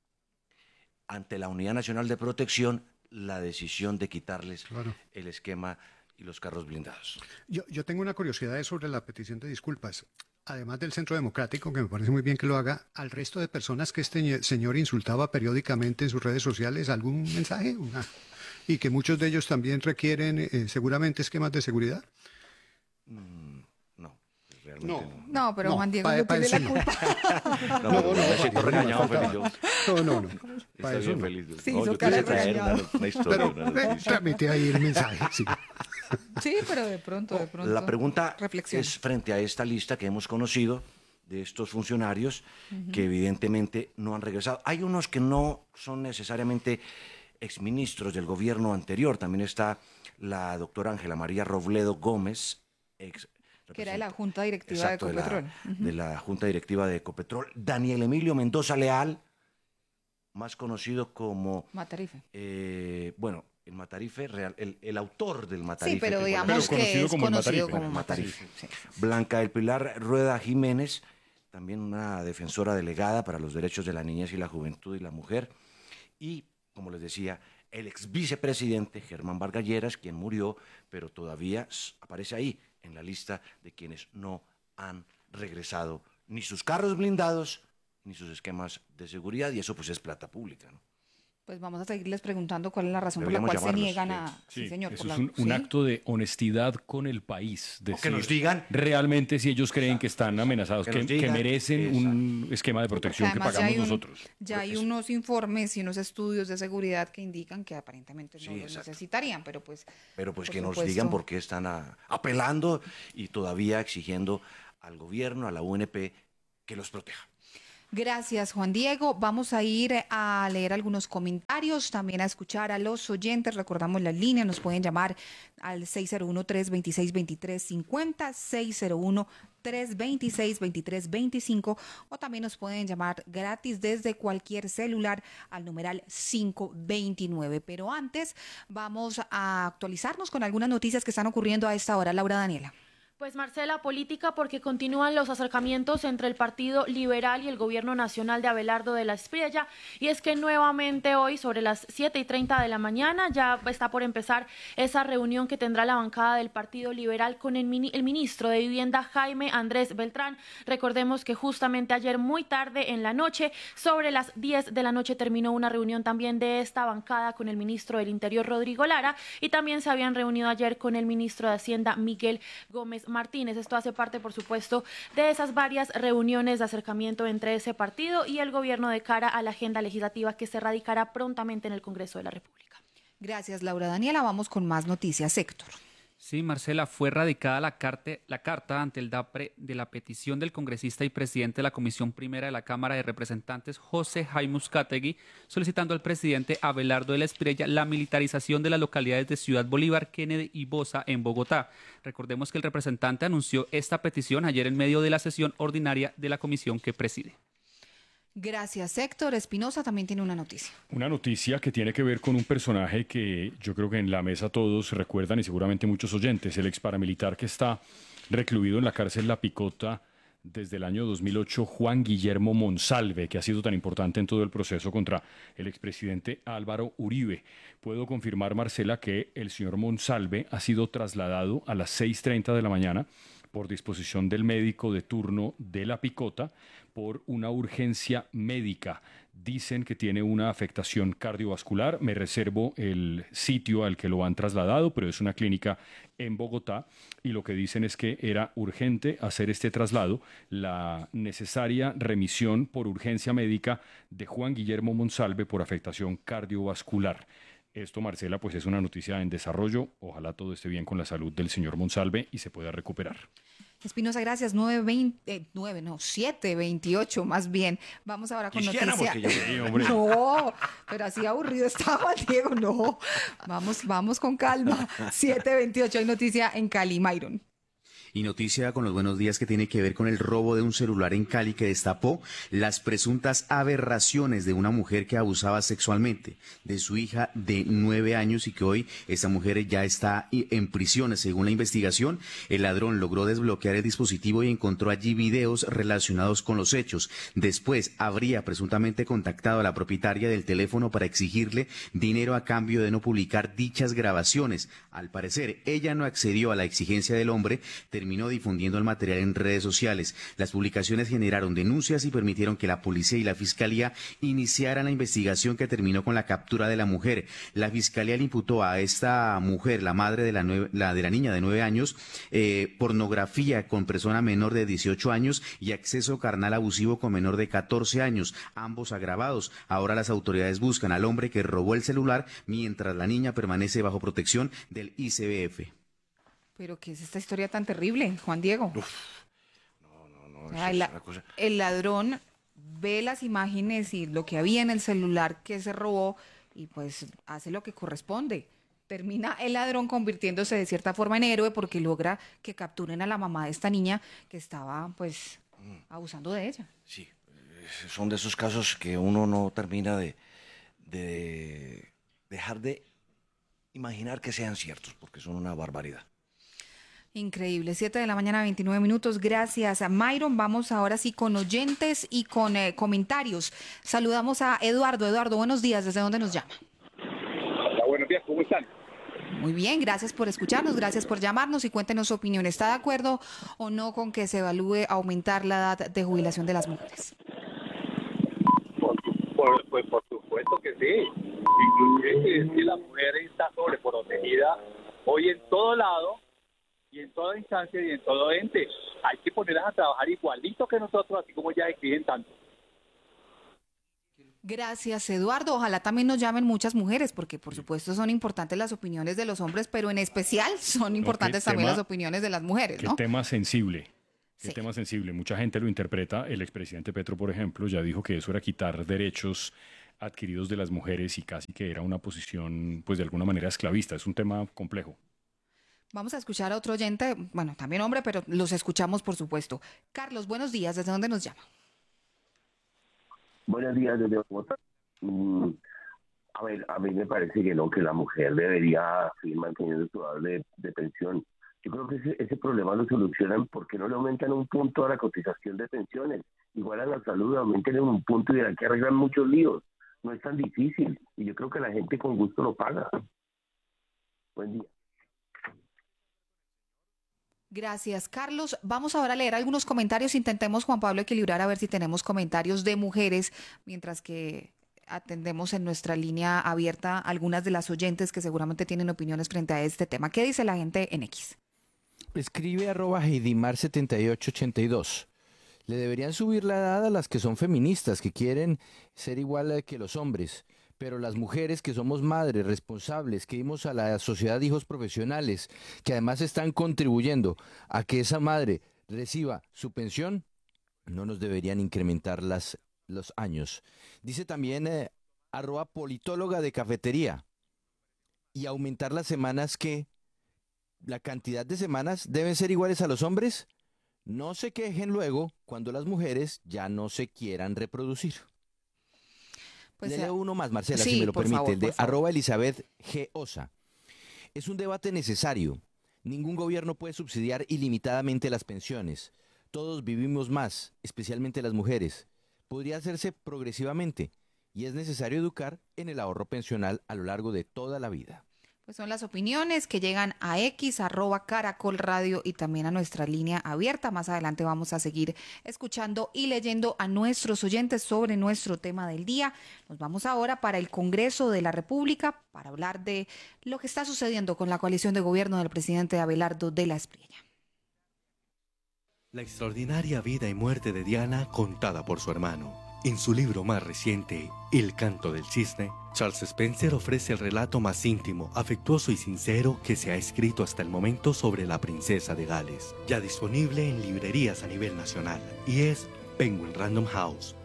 [SPEAKER 1] ante la Unidad Nacional de Protección la decisión de quitarles
[SPEAKER 11] Claro.
[SPEAKER 1] el esquema y los carros blindados.
[SPEAKER 11] Yo, yo tengo una curiosidad sobre la petición de disculpas. Además del Centro Democrático, que me parece muy bien que lo haga, al resto de personas que este ñe- señor insultaba periódicamente en sus redes sociales, ¿algún mensaje? Una- y que muchos de ellos también requieren eh, seguramente esquemas de seguridad.
[SPEAKER 1] Mm, no, realmente
[SPEAKER 11] No.
[SPEAKER 1] no.
[SPEAKER 20] No, pero Juan Diego
[SPEAKER 11] pa-
[SPEAKER 20] no
[SPEAKER 11] pa'
[SPEAKER 20] tiene
[SPEAKER 11] eso
[SPEAKER 20] la
[SPEAKER 11] no.
[SPEAKER 20] culpa.
[SPEAKER 1] No, no, no, me
[SPEAKER 11] pa-
[SPEAKER 1] siento
[SPEAKER 11] no,
[SPEAKER 1] regañado,
[SPEAKER 11] no,
[SPEAKER 1] Felipe, yo.
[SPEAKER 11] No, no, no.
[SPEAKER 1] Está
[SPEAKER 11] pa' eso
[SPEAKER 1] bien,
[SPEAKER 11] no.
[SPEAKER 1] feliz.
[SPEAKER 20] Sí,
[SPEAKER 1] No,
[SPEAKER 20] hizo
[SPEAKER 1] yo
[SPEAKER 20] cara
[SPEAKER 1] quise
[SPEAKER 20] de
[SPEAKER 1] traer una,
[SPEAKER 20] regañado.
[SPEAKER 1] una historia.
[SPEAKER 11] Pero
[SPEAKER 1] una
[SPEAKER 11] eh,
[SPEAKER 1] noticia.
[SPEAKER 11] tramite ahí el mensaje. Sí.
[SPEAKER 20] Sí, pero de pronto, de pronto.
[SPEAKER 1] La pregunta
[SPEAKER 20] reflexiona.
[SPEAKER 1] es frente a esta lista que hemos conocido de estos funcionarios
[SPEAKER 20] Ujú.
[SPEAKER 1] que evidentemente no han regresado. Hay unos que no son necesariamente exministros del gobierno anterior. También está la doctora Ángela María Robledo Gómez, ex
[SPEAKER 20] Que era de la Junta Directiva
[SPEAKER 1] Exacto,
[SPEAKER 20] de
[SPEAKER 1] de la,
[SPEAKER 20] Ecopetrol. Ujú.
[SPEAKER 1] de la Junta Directiva de Ecopetrol. Daniel Emilio Mendoza Leal, más conocido como,
[SPEAKER 20] Matarife.
[SPEAKER 1] eh, bueno, el Matarife, real, el, el autor del Matarife.
[SPEAKER 20] Sí, pero
[SPEAKER 1] que
[SPEAKER 20] digamos
[SPEAKER 1] fue-
[SPEAKER 20] que es
[SPEAKER 7] como el
[SPEAKER 20] conocido
[SPEAKER 7] Matarife.
[SPEAKER 20] como
[SPEAKER 1] Matarife.
[SPEAKER 20] Matarife. sí.
[SPEAKER 1] Blanca del Pilar Rueda Jiménez, también una defensora delegada para los derechos de la niñez y la juventud y la mujer. Y, como les decía, el ex vicepresidente Germán Vargas Lleras, quien murió, pero todavía s- aparece ahí en la lista de quienes no han regresado ni sus carros blindados ni sus esquemas de seguridad, y eso pues es plata pública, ¿no?
[SPEAKER 20] Pues vamos a seguirles preguntando cuál es la razón
[SPEAKER 1] Deberíamos
[SPEAKER 20] por la cual se
[SPEAKER 1] llamarlos,
[SPEAKER 20] niegan a...
[SPEAKER 7] Sí,
[SPEAKER 20] Sí, señor.
[SPEAKER 7] eso
[SPEAKER 20] por
[SPEAKER 7] es
[SPEAKER 20] la-
[SPEAKER 7] un, un
[SPEAKER 20] ¿sí?
[SPEAKER 7] acto de honestidad con el país.
[SPEAKER 1] que
[SPEAKER 7] decir
[SPEAKER 1] nos digan.
[SPEAKER 7] realmente si ellos creen que están amenazados,
[SPEAKER 1] Que
[SPEAKER 7] que,
[SPEAKER 1] nos
[SPEAKER 7] que
[SPEAKER 1] digan.
[SPEAKER 7] merecen un esquema de protección que
[SPEAKER 20] Además, ya
[SPEAKER 7] pagamos
[SPEAKER 20] hay un-
[SPEAKER 7] nosotros.
[SPEAKER 20] Ya hay unos informes y unos estudios de seguridad que indican que aparentemente no
[SPEAKER 1] Sí,
[SPEAKER 20] los
[SPEAKER 1] exacto.
[SPEAKER 20] necesitarían, pero pues...
[SPEAKER 1] Pero pues
[SPEAKER 20] por
[SPEAKER 1] que nos
[SPEAKER 20] supuesto.
[SPEAKER 1] digan por qué están a- apelando y todavía exigiendo al gobierno, a la U N P, que los proteja.
[SPEAKER 20] Gracias, Juan Diego. Vamos a ir a leer algunos comentarios, también a escuchar a los oyentes. Recordamos la línea, nos pueden llamar al seis cero uno, tres dos seis, dos tres cinco cero, seis cero uno, tres dos seis, dos tres dos cinco, o también nos pueden llamar gratis desde cualquier celular al numeral cinco veintinueve. Pero antes vamos a actualizarnos con algunas noticias que están ocurriendo a esta hora. Laura Daniela.
[SPEAKER 12] Pues Marcela, política porque continúan los acercamientos entre el Partido Liberal y el Gobierno Nacional de Abelardo de la Espriella, y es que nuevamente hoy sobre las siete y treinta de la mañana ya está por empezar esa reunión que tendrá la bancada del Partido Liberal con el, mini, el ministro de Vivienda Jaime Andrés Beltrán. Recordemos que justamente ayer muy tarde en la noche, sobre las diez de la noche, terminó una reunión también de esta bancada con el ministro del Interior Rodrigo Lara, y también se habían reunido ayer con el ministro de Hacienda Miguel Gómez Martínez. Esto hace parte, por supuesto, de esas varias reuniones de acercamiento entre ese partido y el gobierno de cara a la agenda legislativa que se radicará prontamente en el Congreso de la República.
[SPEAKER 20] Gracias, Laura Daniela. Vamos con más noticias. Héctor.
[SPEAKER 13] Sí, Marcela, fue radicada la, carte, la carta ante el DAPRE de la petición del congresista y presidente de la Comisión Primera de la Cámara de Representantes, José Jaime Uzcategui, solicitando al presidente Abelardo de la Espriella la militarización de las localidades de Ciudad Bolívar, Kennedy y Bosa en Bogotá. Recordemos que el representante anunció esta petición ayer en medio de la sesión ordinaria de la comisión que preside.
[SPEAKER 20] Gracias, Héctor. Espinosa también tiene una noticia.
[SPEAKER 7] Una noticia que tiene que ver con un personaje que yo creo que en la mesa todos recuerdan y seguramente muchos oyentes, el ex paramilitar que está recluido en la cárcel La Picota desde el año dos mil ocho, Juan Guillermo Monsalve, que ha sido tan importante en todo el proceso contra el expresidente Álvaro Uribe. Puedo confirmar, Marcela, que el señor Monsalve ha sido trasladado a las seis y treinta de la mañana por disposición del médico de turno de La Picota por una urgencia médica. Dicen que tiene una afectación cardiovascular. Me reservo el sitio al que lo han trasladado, pero es una clínica en Bogotá, y lo que dicen es que era urgente hacer este traslado, la necesaria remisión por urgencia médica de Juan Guillermo Monsalve por afectación cardiovascular. Esto, Marcela, pues es una noticia en desarrollo. Ojalá todo esté bien con la salud del señor Monsalve y se pueda recuperar.
[SPEAKER 20] Espinosa, gracias. nueve veinte, eh, nueve, no, siete veintiocho más bien. Vamos ahora con
[SPEAKER 1] Quisiéramos
[SPEAKER 20] noticia.
[SPEAKER 1] que yo- Sí, hombre.
[SPEAKER 20] No, pero así aburrido estaba Diego, no. Vamos, vamos con calma. siete veintiocho, hay noticia en Cali, Myron.
[SPEAKER 14] Y noticia con los buenos días que tiene que ver con el robo de un celular en Cali que destapó las presuntas aberraciones de una mujer que abusaba sexualmente de su hija de nueve años y que hoy esta mujer ya está en prisión. Según la investigación, el ladrón logró desbloquear el dispositivo y encontró allí videos relacionados con los hechos. Después habría presuntamente contactado a la propietaria del teléfono para exigirle dinero a cambio de no publicar dichas grabaciones. Al parecer, ella no accedió a la exigencia del hombre, terminó difundiendo el material en redes sociales. Las publicaciones generaron denuncias y permitieron que la policía y la fiscalía iniciaran la investigación que terminó con la captura de la mujer. La fiscalía le imputó a esta mujer, la madre de la, nueve, la, de la niña de nueve años, eh, pornografía con persona menor de dieciocho años y acceso carnal abusivo con menor de catorce años, ambos agravados. Ahora las autoridades buscan al hombre que robó el celular mientras la niña permanece bajo protección del I C B F.
[SPEAKER 20] Pero ¿qué es esta historia tan terrible, Juan Diego?
[SPEAKER 1] No,
[SPEAKER 20] O sea, el, la- el ladrón ve las imágenes y lo que había en el celular que se robó y pues hace lo que corresponde. Termina el ladrón convirtiéndose de cierta forma en héroe porque logra que capturen a la mamá de esta niña que estaba pues abusando de ella.
[SPEAKER 1] Sí, eh, son de esos casos que uno no termina de, de dejar de imaginar que sean ciertos, porque son una barbaridad.
[SPEAKER 20] Increíble, siete de la mañana, veintinueve minutos. Gracias a Myron. Vamos ahora sí con oyentes y con eh, comentarios. Saludamos a Eduardo. Eduardo, buenos días. ¿Desde dónde nos llama?
[SPEAKER 15] Hola, buenos días, ¿cómo están?
[SPEAKER 20] Muy bien, gracias por escucharnos, gracias por llamarnos y cuéntenos su opinión. ¿Está de acuerdo o no con que se evalúe aumentar la edad de jubilación de las mujeres?
[SPEAKER 15] Por, por, pues por supuesto que sí. inclusive que es que la mujer está sobreprotegida hoy en todo lado y en toda instancia y en todo ente. Hay que ponerlas a trabajar igualito que nosotros, así como ya exigen tanto.
[SPEAKER 20] Gracias, Eduardo. Ojalá también nos llamen muchas mujeres, porque por supuesto son importantes las opiniones de los hombres, pero en especial son importantes
[SPEAKER 7] tema,
[SPEAKER 20] también las opiniones de las mujeres,
[SPEAKER 7] Qué
[SPEAKER 20] ¿no?
[SPEAKER 7] tema sensible. Qué
[SPEAKER 20] Sí.
[SPEAKER 7] tema sensible. Mucha gente lo interpreta. El expresidente Petro, por ejemplo, ya dijo que eso era quitar derechos adquiridos de las mujeres y casi que era una posición, pues de alguna manera esclavista. Es un tema complejo.
[SPEAKER 20] Vamos a escuchar a otro oyente, bueno, también hombre, pero los escuchamos por supuesto. Carlos, buenos días. ¿Desde dónde nos llama?
[SPEAKER 17] Buenos días desde Bogotá. Mm, a ver, a mí me parece que no, que la mujer debería seguir manteniendo su edad de, de pensión. Yo creo que ese, ese problema lo solucionan porque no le aumentan un punto a la cotización de pensiones. Igual a la salud, aumenten en un punto y de aquí arreglan muchos líos. No es tan difícil y yo creo que la gente con gusto lo paga. Buen día.
[SPEAKER 20] Gracias, Carlos. Vamos ahora a leer algunos comentarios. Intentemos, Juan Pablo, equilibrar a ver si tenemos comentarios de mujeres, mientras que atendemos en nuestra línea abierta algunas de las oyentes que seguramente tienen opiniones frente a este tema. ¿Qué dice la gente en X?
[SPEAKER 18] Escribe arroba Heidimar setenta y ocho ochenta y dos. Le deberían subir la edad a las que son feministas, que quieren ser igual que los hombres. Pero las mujeres que somos madres responsables, que dimos a la sociedad hijos profesionales, que además están contribuyendo a que esa madre reciba su pensión, no nos deberían incrementar las, los años. Dice también eh, arroba politóloga de cafetería, y aumentar las semanas que la cantidad de semanas deben ser iguales a los hombres. No se quejen luego cuando las mujeres ya no se quieran reproducir.
[SPEAKER 20] Pues,
[SPEAKER 18] Le leo uno más, Marcela,
[SPEAKER 20] sí,
[SPEAKER 18] si me lo
[SPEAKER 20] por
[SPEAKER 18] permite,
[SPEAKER 20] favor,
[SPEAKER 18] el de
[SPEAKER 20] por favor.
[SPEAKER 18] arroba Elizabeth G. Osa. Es un debate necesario. Ningún gobierno puede subsidiar ilimitadamente las pensiones. Todos vivimos más, especialmente las mujeres. Podría hacerse progresivamente y es necesario educar en el ahorro pensional a lo largo de toda la vida.
[SPEAKER 20] Pues son las opiniones que llegan a X, arroba Caracol Radio y también a nuestra línea abierta. Más adelante vamos a seguir escuchando y leyendo a nuestros oyentes sobre nuestro tema del día. Nos vamos ahora para el Congreso de la República para hablar de lo que está sucediendo con la coalición de gobierno del presidente Abelardo de la Espriella.
[SPEAKER 19] La extraordinaria vida y muerte de Diana contada por su hermano. En su libro más reciente, El canto del cisne, Charles Spencer ofrece el relato más íntimo, afectuoso y sincero que se ha escrito hasta el momento sobre la princesa de Gales, ya disponible en librerías a nivel nacional, y es Penguin Random House.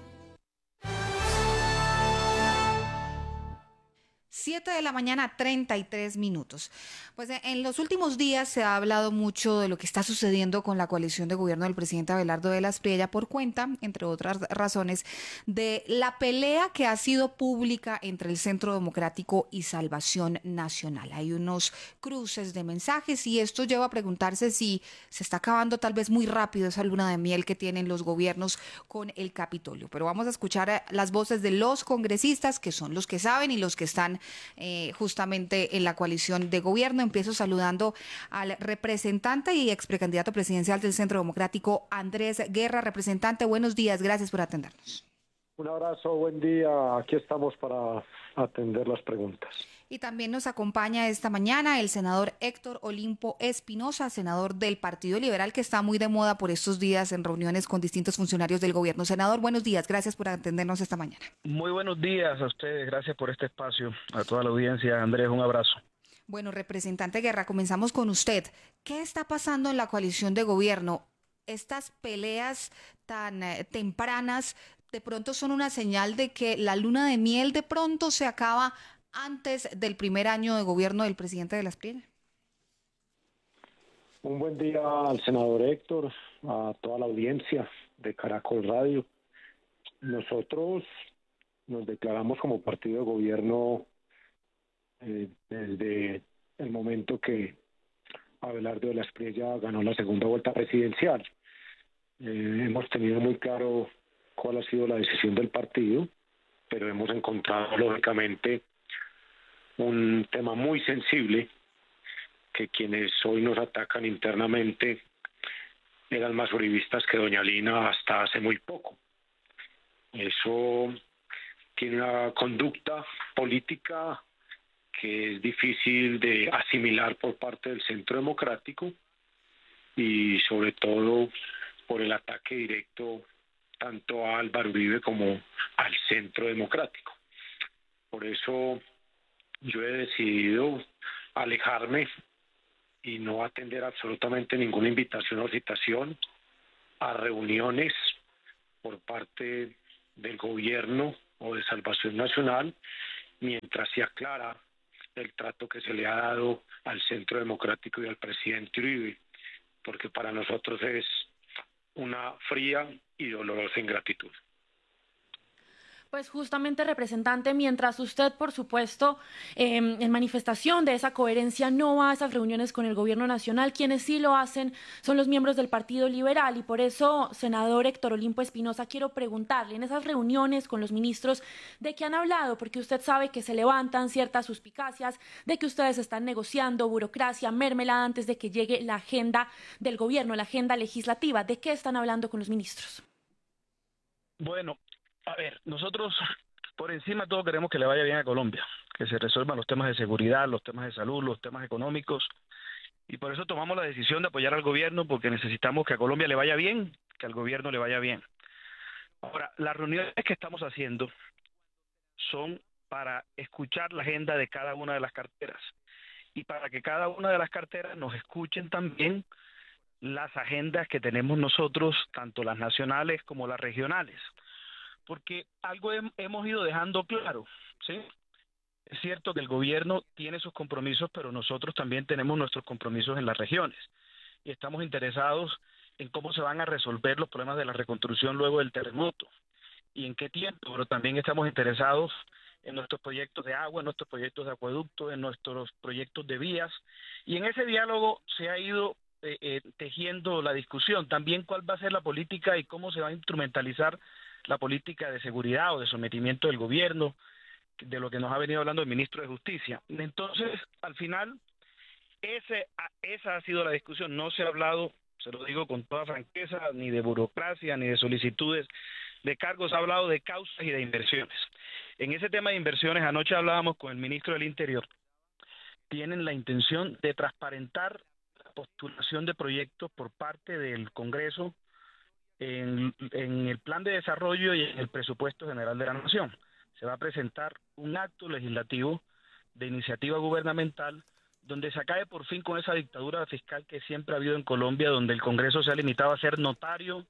[SPEAKER 20] siete de la mañana, treinta y tres minutos. Pues en los últimos días se ha hablado mucho de lo que está sucediendo con la coalición de gobierno del presidente Abelardo de la Espriella por cuenta, entre otras razones, de la pelea que ha sido pública entre el Centro Democrático y Salvación Nacional. Hay unos cruces de mensajes y esto lleva a preguntarse si se está acabando tal vez muy rápido esa luna de miel que tienen los gobiernos con el Capitolio. Pero vamos a escuchar las voces de los congresistas, que son los que saben y los que están Eh, justamente en la coalición de gobierno. Empiezo saludando al representante y ex precandidato presidencial del Centro Democrático, Andrés Guerra. Representante, buenos días, gracias por atendernos.
[SPEAKER 22] Un abrazo, buen día, aquí estamos para atender las preguntas.
[SPEAKER 20] Y también nos acompaña esta mañana el senador Héctor Olimpo Espinosa, senador del Partido Liberal, que está muy de moda por estos días en reuniones con distintos funcionarios del gobierno. Senador, buenos días, gracias por atendernos esta mañana.
[SPEAKER 23] Muy buenos días a ustedes, gracias por este espacio, a toda la audiencia. Andrés, un abrazo.
[SPEAKER 20] Bueno, representante Guerra, comenzamos con usted. ¿Qué está pasando en la coalición de gobierno? Estas peleas tan eh, tempranas de pronto son una señal de que la luna de miel de pronto se acaba antes del primer año de gobierno del presidente de la Espriella.
[SPEAKER 22] Un buen día al senador Héctor, a toda la audiencia de Caracol Radio. Nosotros nos declaramos como partido de gobierno eh, desde el momento que Abelardo de la Espriella ganó la segunda vuelta presidencial. Eh, hemos tenido muy claro cuál ha sido la decisión del partido, pero hemos encontrado lógicamente un tema muy sensible, que quienes hoy nos atacan internamente eran más uribistas que doña Lina hasta hace muy poco. Eso tiene una conducta política que es difícil de asimilar por parte del Centro Democrático y sobre todo por el ataque directo tanto a Álvaro Uribe como al Centro Democrático. Por eso yo he decidido alejarme y no atender absolutamente ninguna invitación o citación a reuniones por parte del gobierno o de Salvación Nacional, mientras se aclara el trato que se le ha dado al Centro Democrático y al presidente Uribe, porque para nosotros es una fría y dolorosa ingratitud.
[SPEAKER 12] Pues justamente, representante, mientras usted, por supuesto, eh, en manifestación de esa coherencia, no va a esas reuniones con el gobierno nacional, quienes sí lo hacen son los miembros del Partido Liberal, y por eso, senador Héctor Olimpo Espinosa, quiero preguntarle, en esas reuniones con los ministros, ¿de qué han hablado? Porque usted sabe que se levantan ciertas suspicacias de que ustedes están negociando burocracia, mermelada antes de que llegue la agenda del gobierno, la agenda legislativa. ¿De qué están hablando con los ministros?
[SPEAKER 23] Bueno, a ver, nosotros por encima de todo queremos que le vaya bien a Colombia, que se resuelvan los temas de seguridad, los temas de salud, los temas económicos, y por eso tomamos la decisión de apoyar al gobierno, porque necesitamos que a Colombia le vaya bien, que al gobierno le vaya bien. Ahora, las reuniones que estamos haciendo son para escuchar la agenda de cada una de las carteras y para que cada una de las carteras nos escuchen también las agendas que tenemos nosotros, tanto las nacionales como las regionales. Porque algo hem- hemos ido dejando claro, ¿sí? Es cierto que el gobierno tiene sus compromisos, pero nosotros también tenemos nuestros compromisos en las regiones. Y estamos interesados en cómo se van a resolver los problemas de la reconstrucción luego del terremoto y en qué tiempo, pero también estamos interesados en nuestros proyectos de agua, en nuestros proyectos de acueducto, en nuestros proyectos de vías. Y en ese diálogo se ha ido eh, eh, tejiendo la discusión. También cuál va a ser la política y cómo se va a instrumentalizar la política de seguridad o de sometimiento del gobierno, de lo que nos ha venido hablando el ministro de Justicia. Entonces, al final, ese, esa ha sido la discusión. No se ha hablado, se lo digo con toda franqueza, ni de burocracia, ni de solicitudes de cargos, se ha hablado de causas y de inversiones. En ese tema de inversiones, anoche hablábamos con el ministro del Interior. Tienen la intención de transparentar la postulación de proyectos por parte del Congreso En, en el plan de desarrollo y en el presupuesto general de la nación. Se va a presentar un acto legislativo de iniciativa gubernamental donde se acabe por fin con esa dictadura fiscal que siempre ha habido en Colombia, donde el Congreso se ha limitado a ser notario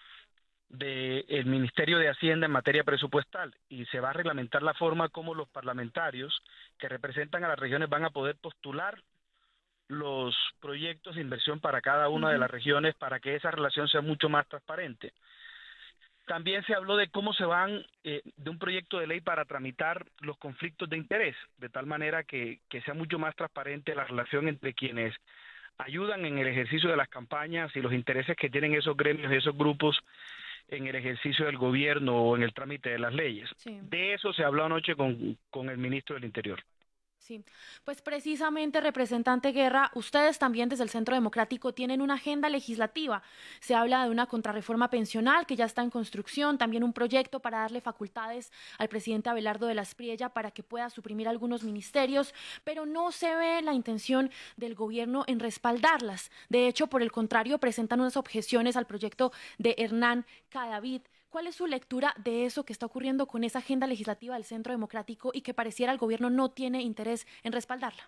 [SPEAKER 23] del Ministerio de Hacienda en materia presupuestal, y se va a reglamentar la forma como los parlamentarios que representan a las regiones van a poder postular los proyectos de inversión para cada una de las regiones para que esa relación sea mucho más transparente. También se habló de cómo se van, eh, de un proyecto de ley para tramitar los conflictos de interés, de tal manera que, que sea mucho más transparente la relación entre quienes ayudan en el ejercicio de las campañas y los intereses que tienen esos gremios y esos grupos en el ejercicio del gobierno o en el trámite de las leyes.
[SPEAKER 12] Sí.
[SPEAKER 23] De eso se habló anoche con, con el ministro del Interior.
[SPEAKER 12] Sí, pues precisamente, representante Guerra, ustedes también desde el Centro Democrático tienen una agenda legislativa. Se habla de una contrarreforma pensional que ya está en construcción, también un proyecto para darle facultades al presidente Abelardo de la Espriella para que pueda suprimir algunos ministerios, pero no se ve la intención del gobierno en respaldarlas. De hecho, por el contrario, presentan unas objeciones al proyecto de Hernán Cadavid. ¿Cuál es su lectura de eso que está ocurriendo con esa agenda legislativa del Centro Democrático y que pareciera el gobierno no tiene interés en respaldarla?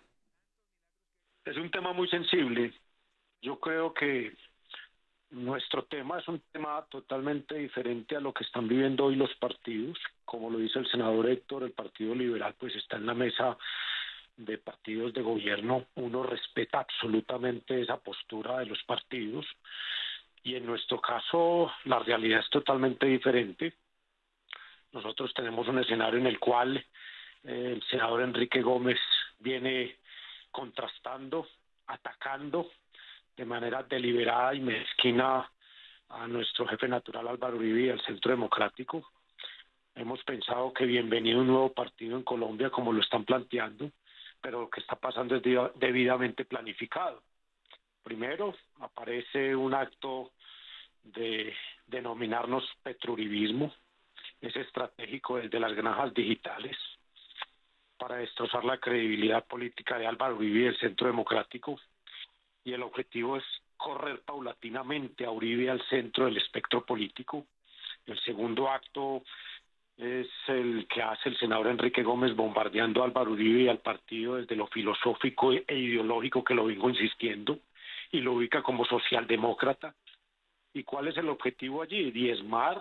[SPEAKER 22] Es un tema muy sensible. Yo creo que nuestro tema es un tema totalmente diferente a lo que están viviendo hoy los partidos. Como lo dice el senador Héctor, el Partido Liberal pues está en la mesa de partidos de gobierno. Uno respeta absolutamente esa postura de los partidos. Y en nuestro caso la realidad es totalmente diferente. Nosotros tenemos un escenario en el cual eh, el senador Enrique Gómez viene contrastando, atacando de manera deliberada y mezquina a nuestro jefe natural Álvaro Uribe y al Centro Democrático. Hemos pensado que bienvenido un nuevo partido en Colombia como lo están planteando, pero lo que está pasando es debidamente planificado. Primero, aparece un acto de denominarnos petrouribismo, es estratégico desde las granjas digitales para destrozar la credibilidad política de Álvaro Uribe y el Centro Democrático, y el objetivo es correr paulatinamente a Uribe al centro del espectro político. El segundo acto es el que hace el senador Enrique Gómez bombardeando a Álvaro Uribe y al partido desde lo filosófico e ideológico, que lo vengo insistiendo, y lo ubica como socialdemócrata. ¿Y cuál es el objetivo allí? Diezmar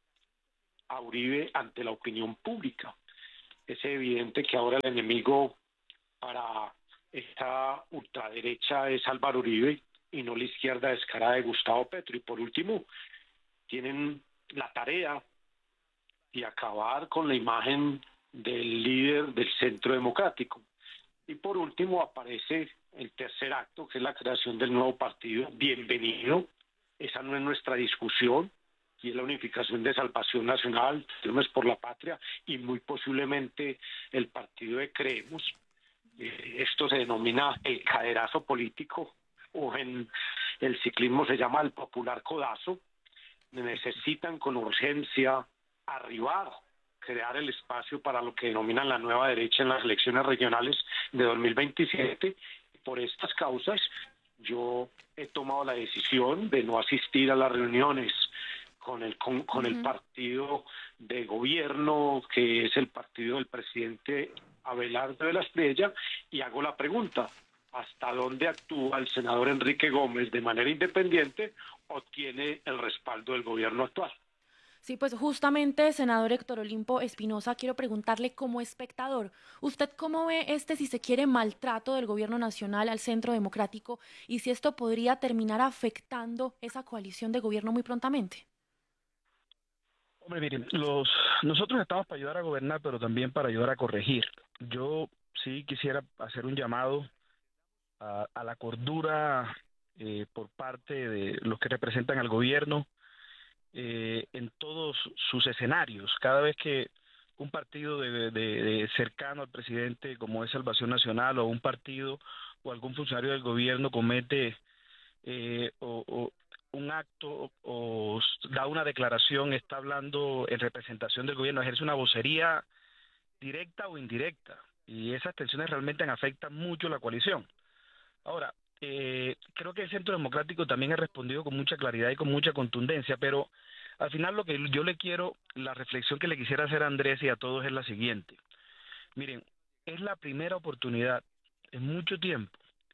[SPEAKER 22] a Uribe ante la opinión pública. Es evidente que ahora el enemigo para esta ultraderecha es Álvaro Uribe y no la izquierda descarada de Gustavo Petro. Y por último, tienen la tarea de acabar con la imagen del líder del Centro Democrático. Y por último aparece el tercer acto, que es la creación del nuevo partido. Bienvenido, esa no es nuestra discusión, y es la unificación de Salvación Nacional, Firmes por la Patria, y muy posiblemente el partido de Creemos. Eh, esto se denomina el caderazo político, o en el ciclismo se llama el popular codazo. Necesitan con urgencia arribar, crear el espacio para lo que denominan la nueva derecha en las elecciones regionales de dos mil veintisiete. Por estas causas, yo he tomado la decisión de no asistir a las reuniones con el con, con uh-huh. el partido de gobierno, que es el partido del presidente Abelardo de la Espriella, y hago la pregunta: ¿hasta dónde actúa el senador Enrique Gómez de manera independiente o tiene el respaldo del gobierno actual?
[SPEAKER 12] Sí, pues justamente, senador Héctor Olimpo Espinosa, quiero preguntarle como espectador, ¿usted cómo ve este, si se quiere, maltrato del gobierno nacional al Centro Democrático, y si esto podría terminar afectando esa coalición de gobierno muy prontamente?
[SPEAKER 23] Hombre, miren, los, nosotros estamos para ayudar a gobernar, pero también para ayudar a corregir. Yo sí quisiera hacer un llamado a, a la cordura eh, por parte de los que representan al gobierno, Eh, en todos sus escenarios. Cada vez que un partido de, de, de cercano al presidente, como es Salvación Nacional, o un partido o algún funcionario del gobierno comete eh, o, o un acto o, o da una declaración, está hablando en representación del gobierno, ejerce una vocería directa o indirecta, y esas tensiones realmente afectan mucho la coalición. Ahora, Eh, creo que el Centro Democrático también ha respondido con mucha claridad y con mucha contundencia, pero al final lo que yo le quiero, la reflexión que le quisiera hacer a Andrés y a todos es la siguiente. Miren, es la primera oportunidad en mucho tiempo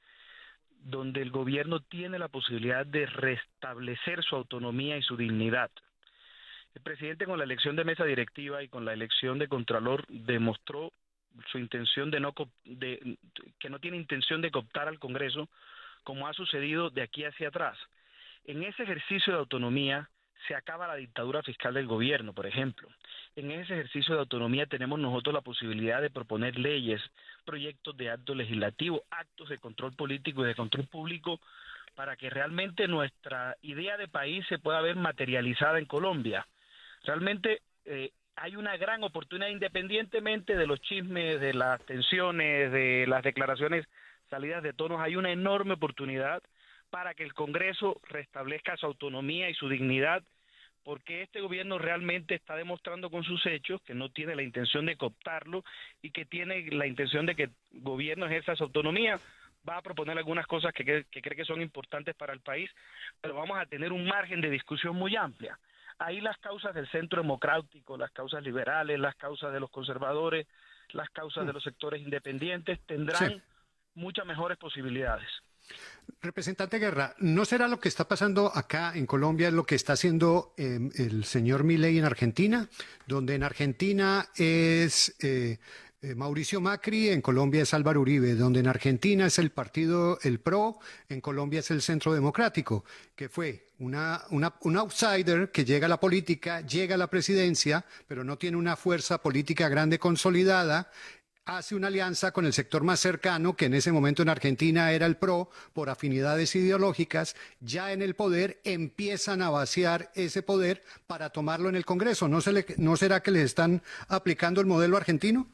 [SPEAKER 23] donde el gobierno tiene la posibilidad de restablecer su autonomía y su dignidad. El presidente, con la elección de mesa directiva y con la elección de Contralor, demostró su intención de no de, que no tiene intención de cooptar al Congreso, como ha sucedido de aquí hacia atrás. En ese ejercicio de autonomía se acaba la dictadura fiscal del gobierno, por ejemplo. En ese ejercicio de autonomía tenemos nosotros la posibilidad de proponer leyes, proyectos de acto legislativo, actos de control político y de control público, para que realmente nuestra idea de país se pueda ver materializada en Colombia. Realmente eh, hay una gran oportunidad, independientemente de los chismes, de las tensiones, de las declaraciones salidas de tonos, hay una enorme oportunidad para que el Congreso restablezca su autonomía y su dignidad, porque este gobierno realmente está demostrando con sus hechos que no tiene la intención de cooptarlo y que tiene la intención de que el gobierno ejerza su autonomía. Va a proponer algunas cosas que, que, que cree que son importantes para el país, pero vamos a tener un margen de discusión muy amplia. Ahí las causas del Centro Democrático, las causas liberales, las causas de los conservadores, las causas de los sectores independientes tendrán sí. muchas mejores posibilidades.
[SPEAKER 11] Representante Guerra, ¿no será lo que está pasando acá en Colombia lo que está haciendo eh, el señor Milei en Argentina? Donde en Argentina es eh, eh, Mauricio Macri, en Colombia es Álvaro Uribe. Donde en Argentina es el partido, el P R O, en Colombia es el Centro Democrático, que fue una, una, un outsider que llega a la política, llega a la presidencia, pero no tiene una fuerza política grande consolidada. Hace una alianza con el sector más cercano, que en ese momento en Argentina era el P R O, por afinidades ideológicas. Ya en el poder empiezan a vaciar ese poder para tomarlo en el Congreso. ¿No, se le, ¿no será que les están aplicando el modelo argentino?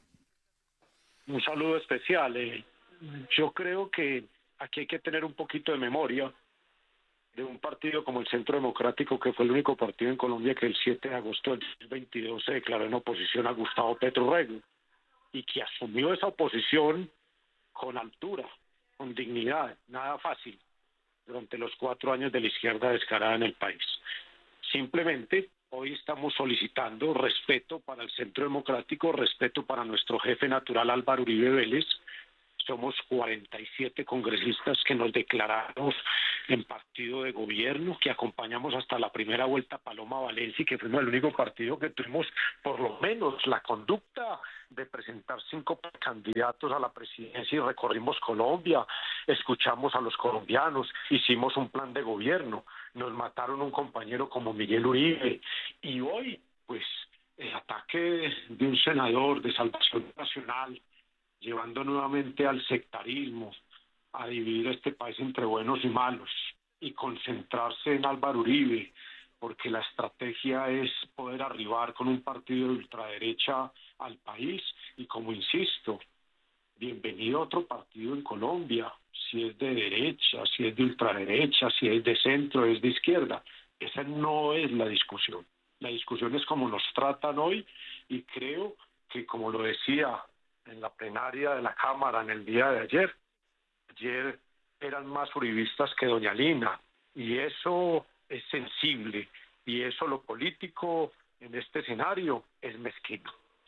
[SPEAKER 23] Un saludo especial. Eh, yo creo que aquí hay que tener un poquito de memoria.
[SPEAKER 22] de un partido como el Centro Democrático, que fue el único partido en Colombia que el siete de agosto del dos mil veintidós se declaró en oposición a Gustavo Petro Rego y que asumió esa oposición con altura, con dignidad, nada fácil, durante los cuatro años de la izquierda descarada en el país. Simplemente hoy estamos solicitando respeto para el Centro Democrático, respeto para nuestro jefe natural Álvaro Uribe Vélez. Somos cuarenta y siete congresistas que nos declaramos en partido de gobierno, que acompañamos hasta la primera vuelta a Paloma Valencia y que fuimos el único partido que tuvimos por lo menos la conducta de presentar cinco candidatos a la presidencia y recorrimos Colombia, escuchamos a los colombianos, hicimos un plan de gobierno, nos mataron un compañero como Miguel Uribe y hoy pues el ataque de un senador de Salvación Nacional llevando nuevamente al sectarismo, a dividir este país entre buenos y malos y concentrarse en Álvaro Uribe, porque la estrategia es poder arribar con un partido de ultraderecha al país y como insisto, bienvenido a otro partido en Colombia, si es de derecha, si es de ultraderecha, si es de centro, es de izquierda. Esa no es la discusión. La discusión es cómo nos tratan hoy y creo que, como lo decía en la plenaria de la Cámara en el día de ayer, ayer eran más uribistas que doña Lina, y eso es sensible, y eso lo político en este escenario es mezquino.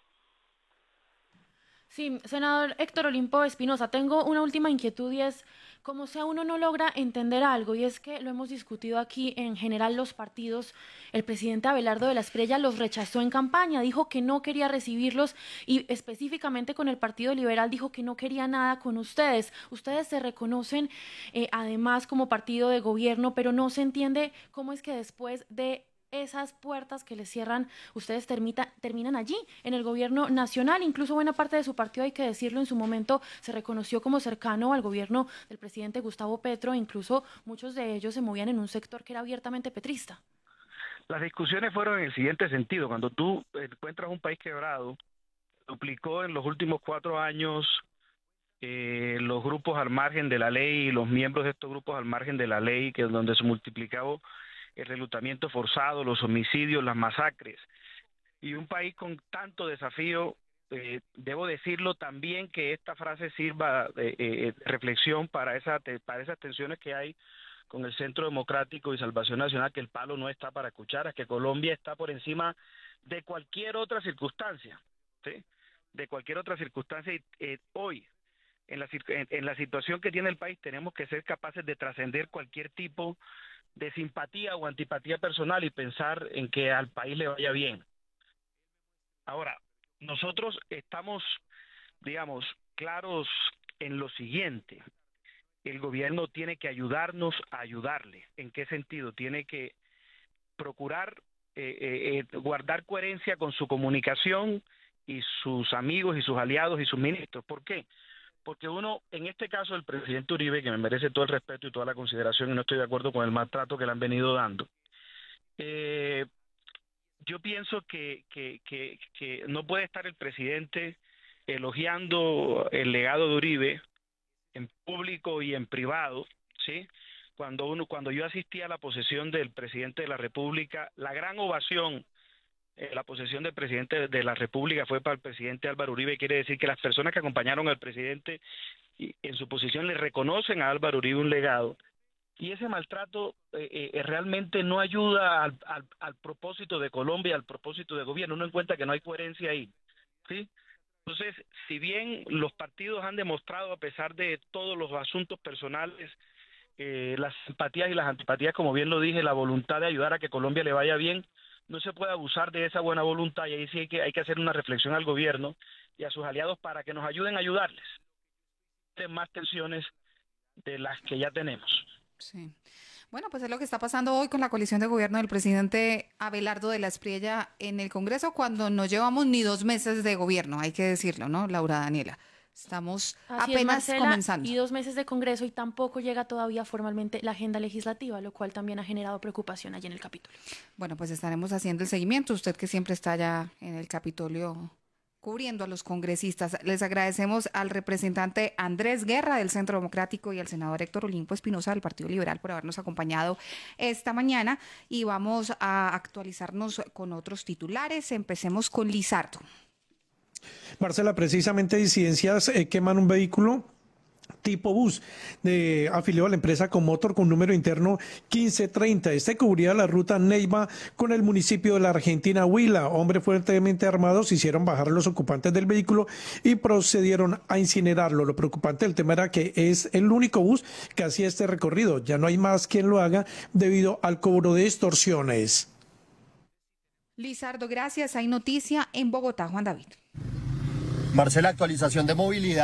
[SPEAKER 12] Sí, senador Héctor Olimpo Espinosa, tengo una última inquietud y es, como sea uno no logra entender algo, y es que lo hemos discutido aquí en general los partidos, el presidente Abelardo de la Espriella los rechazó en campaña, dijo que no quería recibirlos y específicamente con el Partido Liberal dijo que no quería nada con ustedes. Ustedes se reconocen eh, además como partido de gobierno, pero no se entiende cómo es que después de esas puertas que les cierran, ustedes termita, terminan allí, en el gobierno nacional. Incluso buena parte de su partido, hay que decirlo, en su momento se reconoció como cercano al gobierno del presidente Gustavo Petro, incluso muchos de ellos se movían en un sector que era abiertamente petrista.
[SPEAKER 23] Las discusiones fueron en el siguiente sentido: cuando tú encuentras un país quebrado, duplicó en los últimos cuatro años eh, los grupos al margen de la ley y los miembros de estos grupos al margen de la ley, que es donde se multiplicaba el reclutamiento forzado, los homicidios, las masacres, y un país con tanto desafío, eh, debo decirlo también que esta frase sirva de eh, reflexión para, esa, para esas tensiones que hay con el Centro Democrático y Salvación Nacional, que el palo no está para cucharas, que Colombia está por encima de cualquier otra circunstancia, ¿sí? De cualquier otra circunstancia, y eh, hoy, en la, en, en la situación que tiene el país, tenemos que ser capaces de trascender cualquier tipo de simpatía o antipatía personal y pensar en que al país le vaya bien. Ahora, nosotros estamos, digamos, claros en lo siguiente: el gobierno tiene que ayudarnos a ayudarle. ¿En qué sentido? Tiene que procurar eh, eh, guardar coherencia con su comunicación y sus amigos y sus aliados y sus ministros. ¿Por qué? Porque uno, en este caso el presidente Uribe, que me merece todo el respeto y toda la consideración, y no estoy de acuerdo con el maltrato que le han venido dando, eh, yo pienso que, que, que, que no puede estar el presidente elogiando el legado de Uribe en público y en privado, ¿sí? Cuando uno, cuando yo asistí a la posesión del presidente de la República, la gran ovación, eh, la posesión del presidente de la República fue para el presidente Álvaro Uribe. Quiere decir que las personas que acompañaron al presidente y en su posición le reconocen a Álvaro Uribe un legado, y ese maltrato eh, eh, realmente no ayuda al, al, al propósito de Colombia, al propósito de gobierno. Uno encuentra que no hay coherencia ahí, ¿sí? Entonces, si bien los partidos han demostrado, a pesar de todos los asuntos personales, eh, las simpatías y las antipatías, como bien lo dije, la voluntad de ayudar a que Colombia le vaya bien, no se puede abusar de esa buena voluntad, y ahí sí hay que, hay que hacer una reflexión al gobierno y a sus aliados para que nos ayuden a ayudarles. Más tensiones de las que ya tenemos.
[SPEAKER 20] Sí. Bueno, pues es lo que está pasando hoy con la coalición de gobierno del presidente Abelardo de la Espriella en el Congreso, cuando no llevamos ni dos meses de gobierno, hay que decirlo, ¿no, Laura Daniela? Estamos
[SPEAKER 12] Así
[SPEAKER 20] apenas
[SPEAKER 12] es, Marcela,
[SPEAKER 20] comenzando.
[SPEAKER 12] Y dos meses de Congreso y tampoco llega todavía formalmente la agenda legislativa, lo cual también ha generado preocupación allí en el Capitolio.
[SPEAKER 20] Bueno, pues estaremos haciendo el seguimiento. Usted que siempre está allá en el Capitolio cubriendo a los congresistas. Les agradecemos al representante Andrés Guerra del Centro Democrático y al senador Héctor Olimpo Espinosa del Partido Liberal por habernos acompañado esta mañana, y vamos a actualizarnos con otros titulares. Empecemos con Lizardo.
[SPEAKER 4] Marcela, precisamente disidencias eh, queman un vehículo tipo bus de afiliado a la empresa Comotor con número interno quince treinta. Este cubría la ruta Neiva con el municipio de la Argentina Huila. Hombres fuertemente armados hicieron bajar a los ocupantes del vehículo y procedieron a incinerarlo. Lo preocupante del tema era que es el único bus que hacía este recorrido. Ya no hay más quien lo haga debido al cobro de extorsiones.
[SPEAKER 20] Lizardo, gracias. Hay noticia en Bogotá, Juan David.
[SPEAKER 6] Marcela, actualización de movilidad.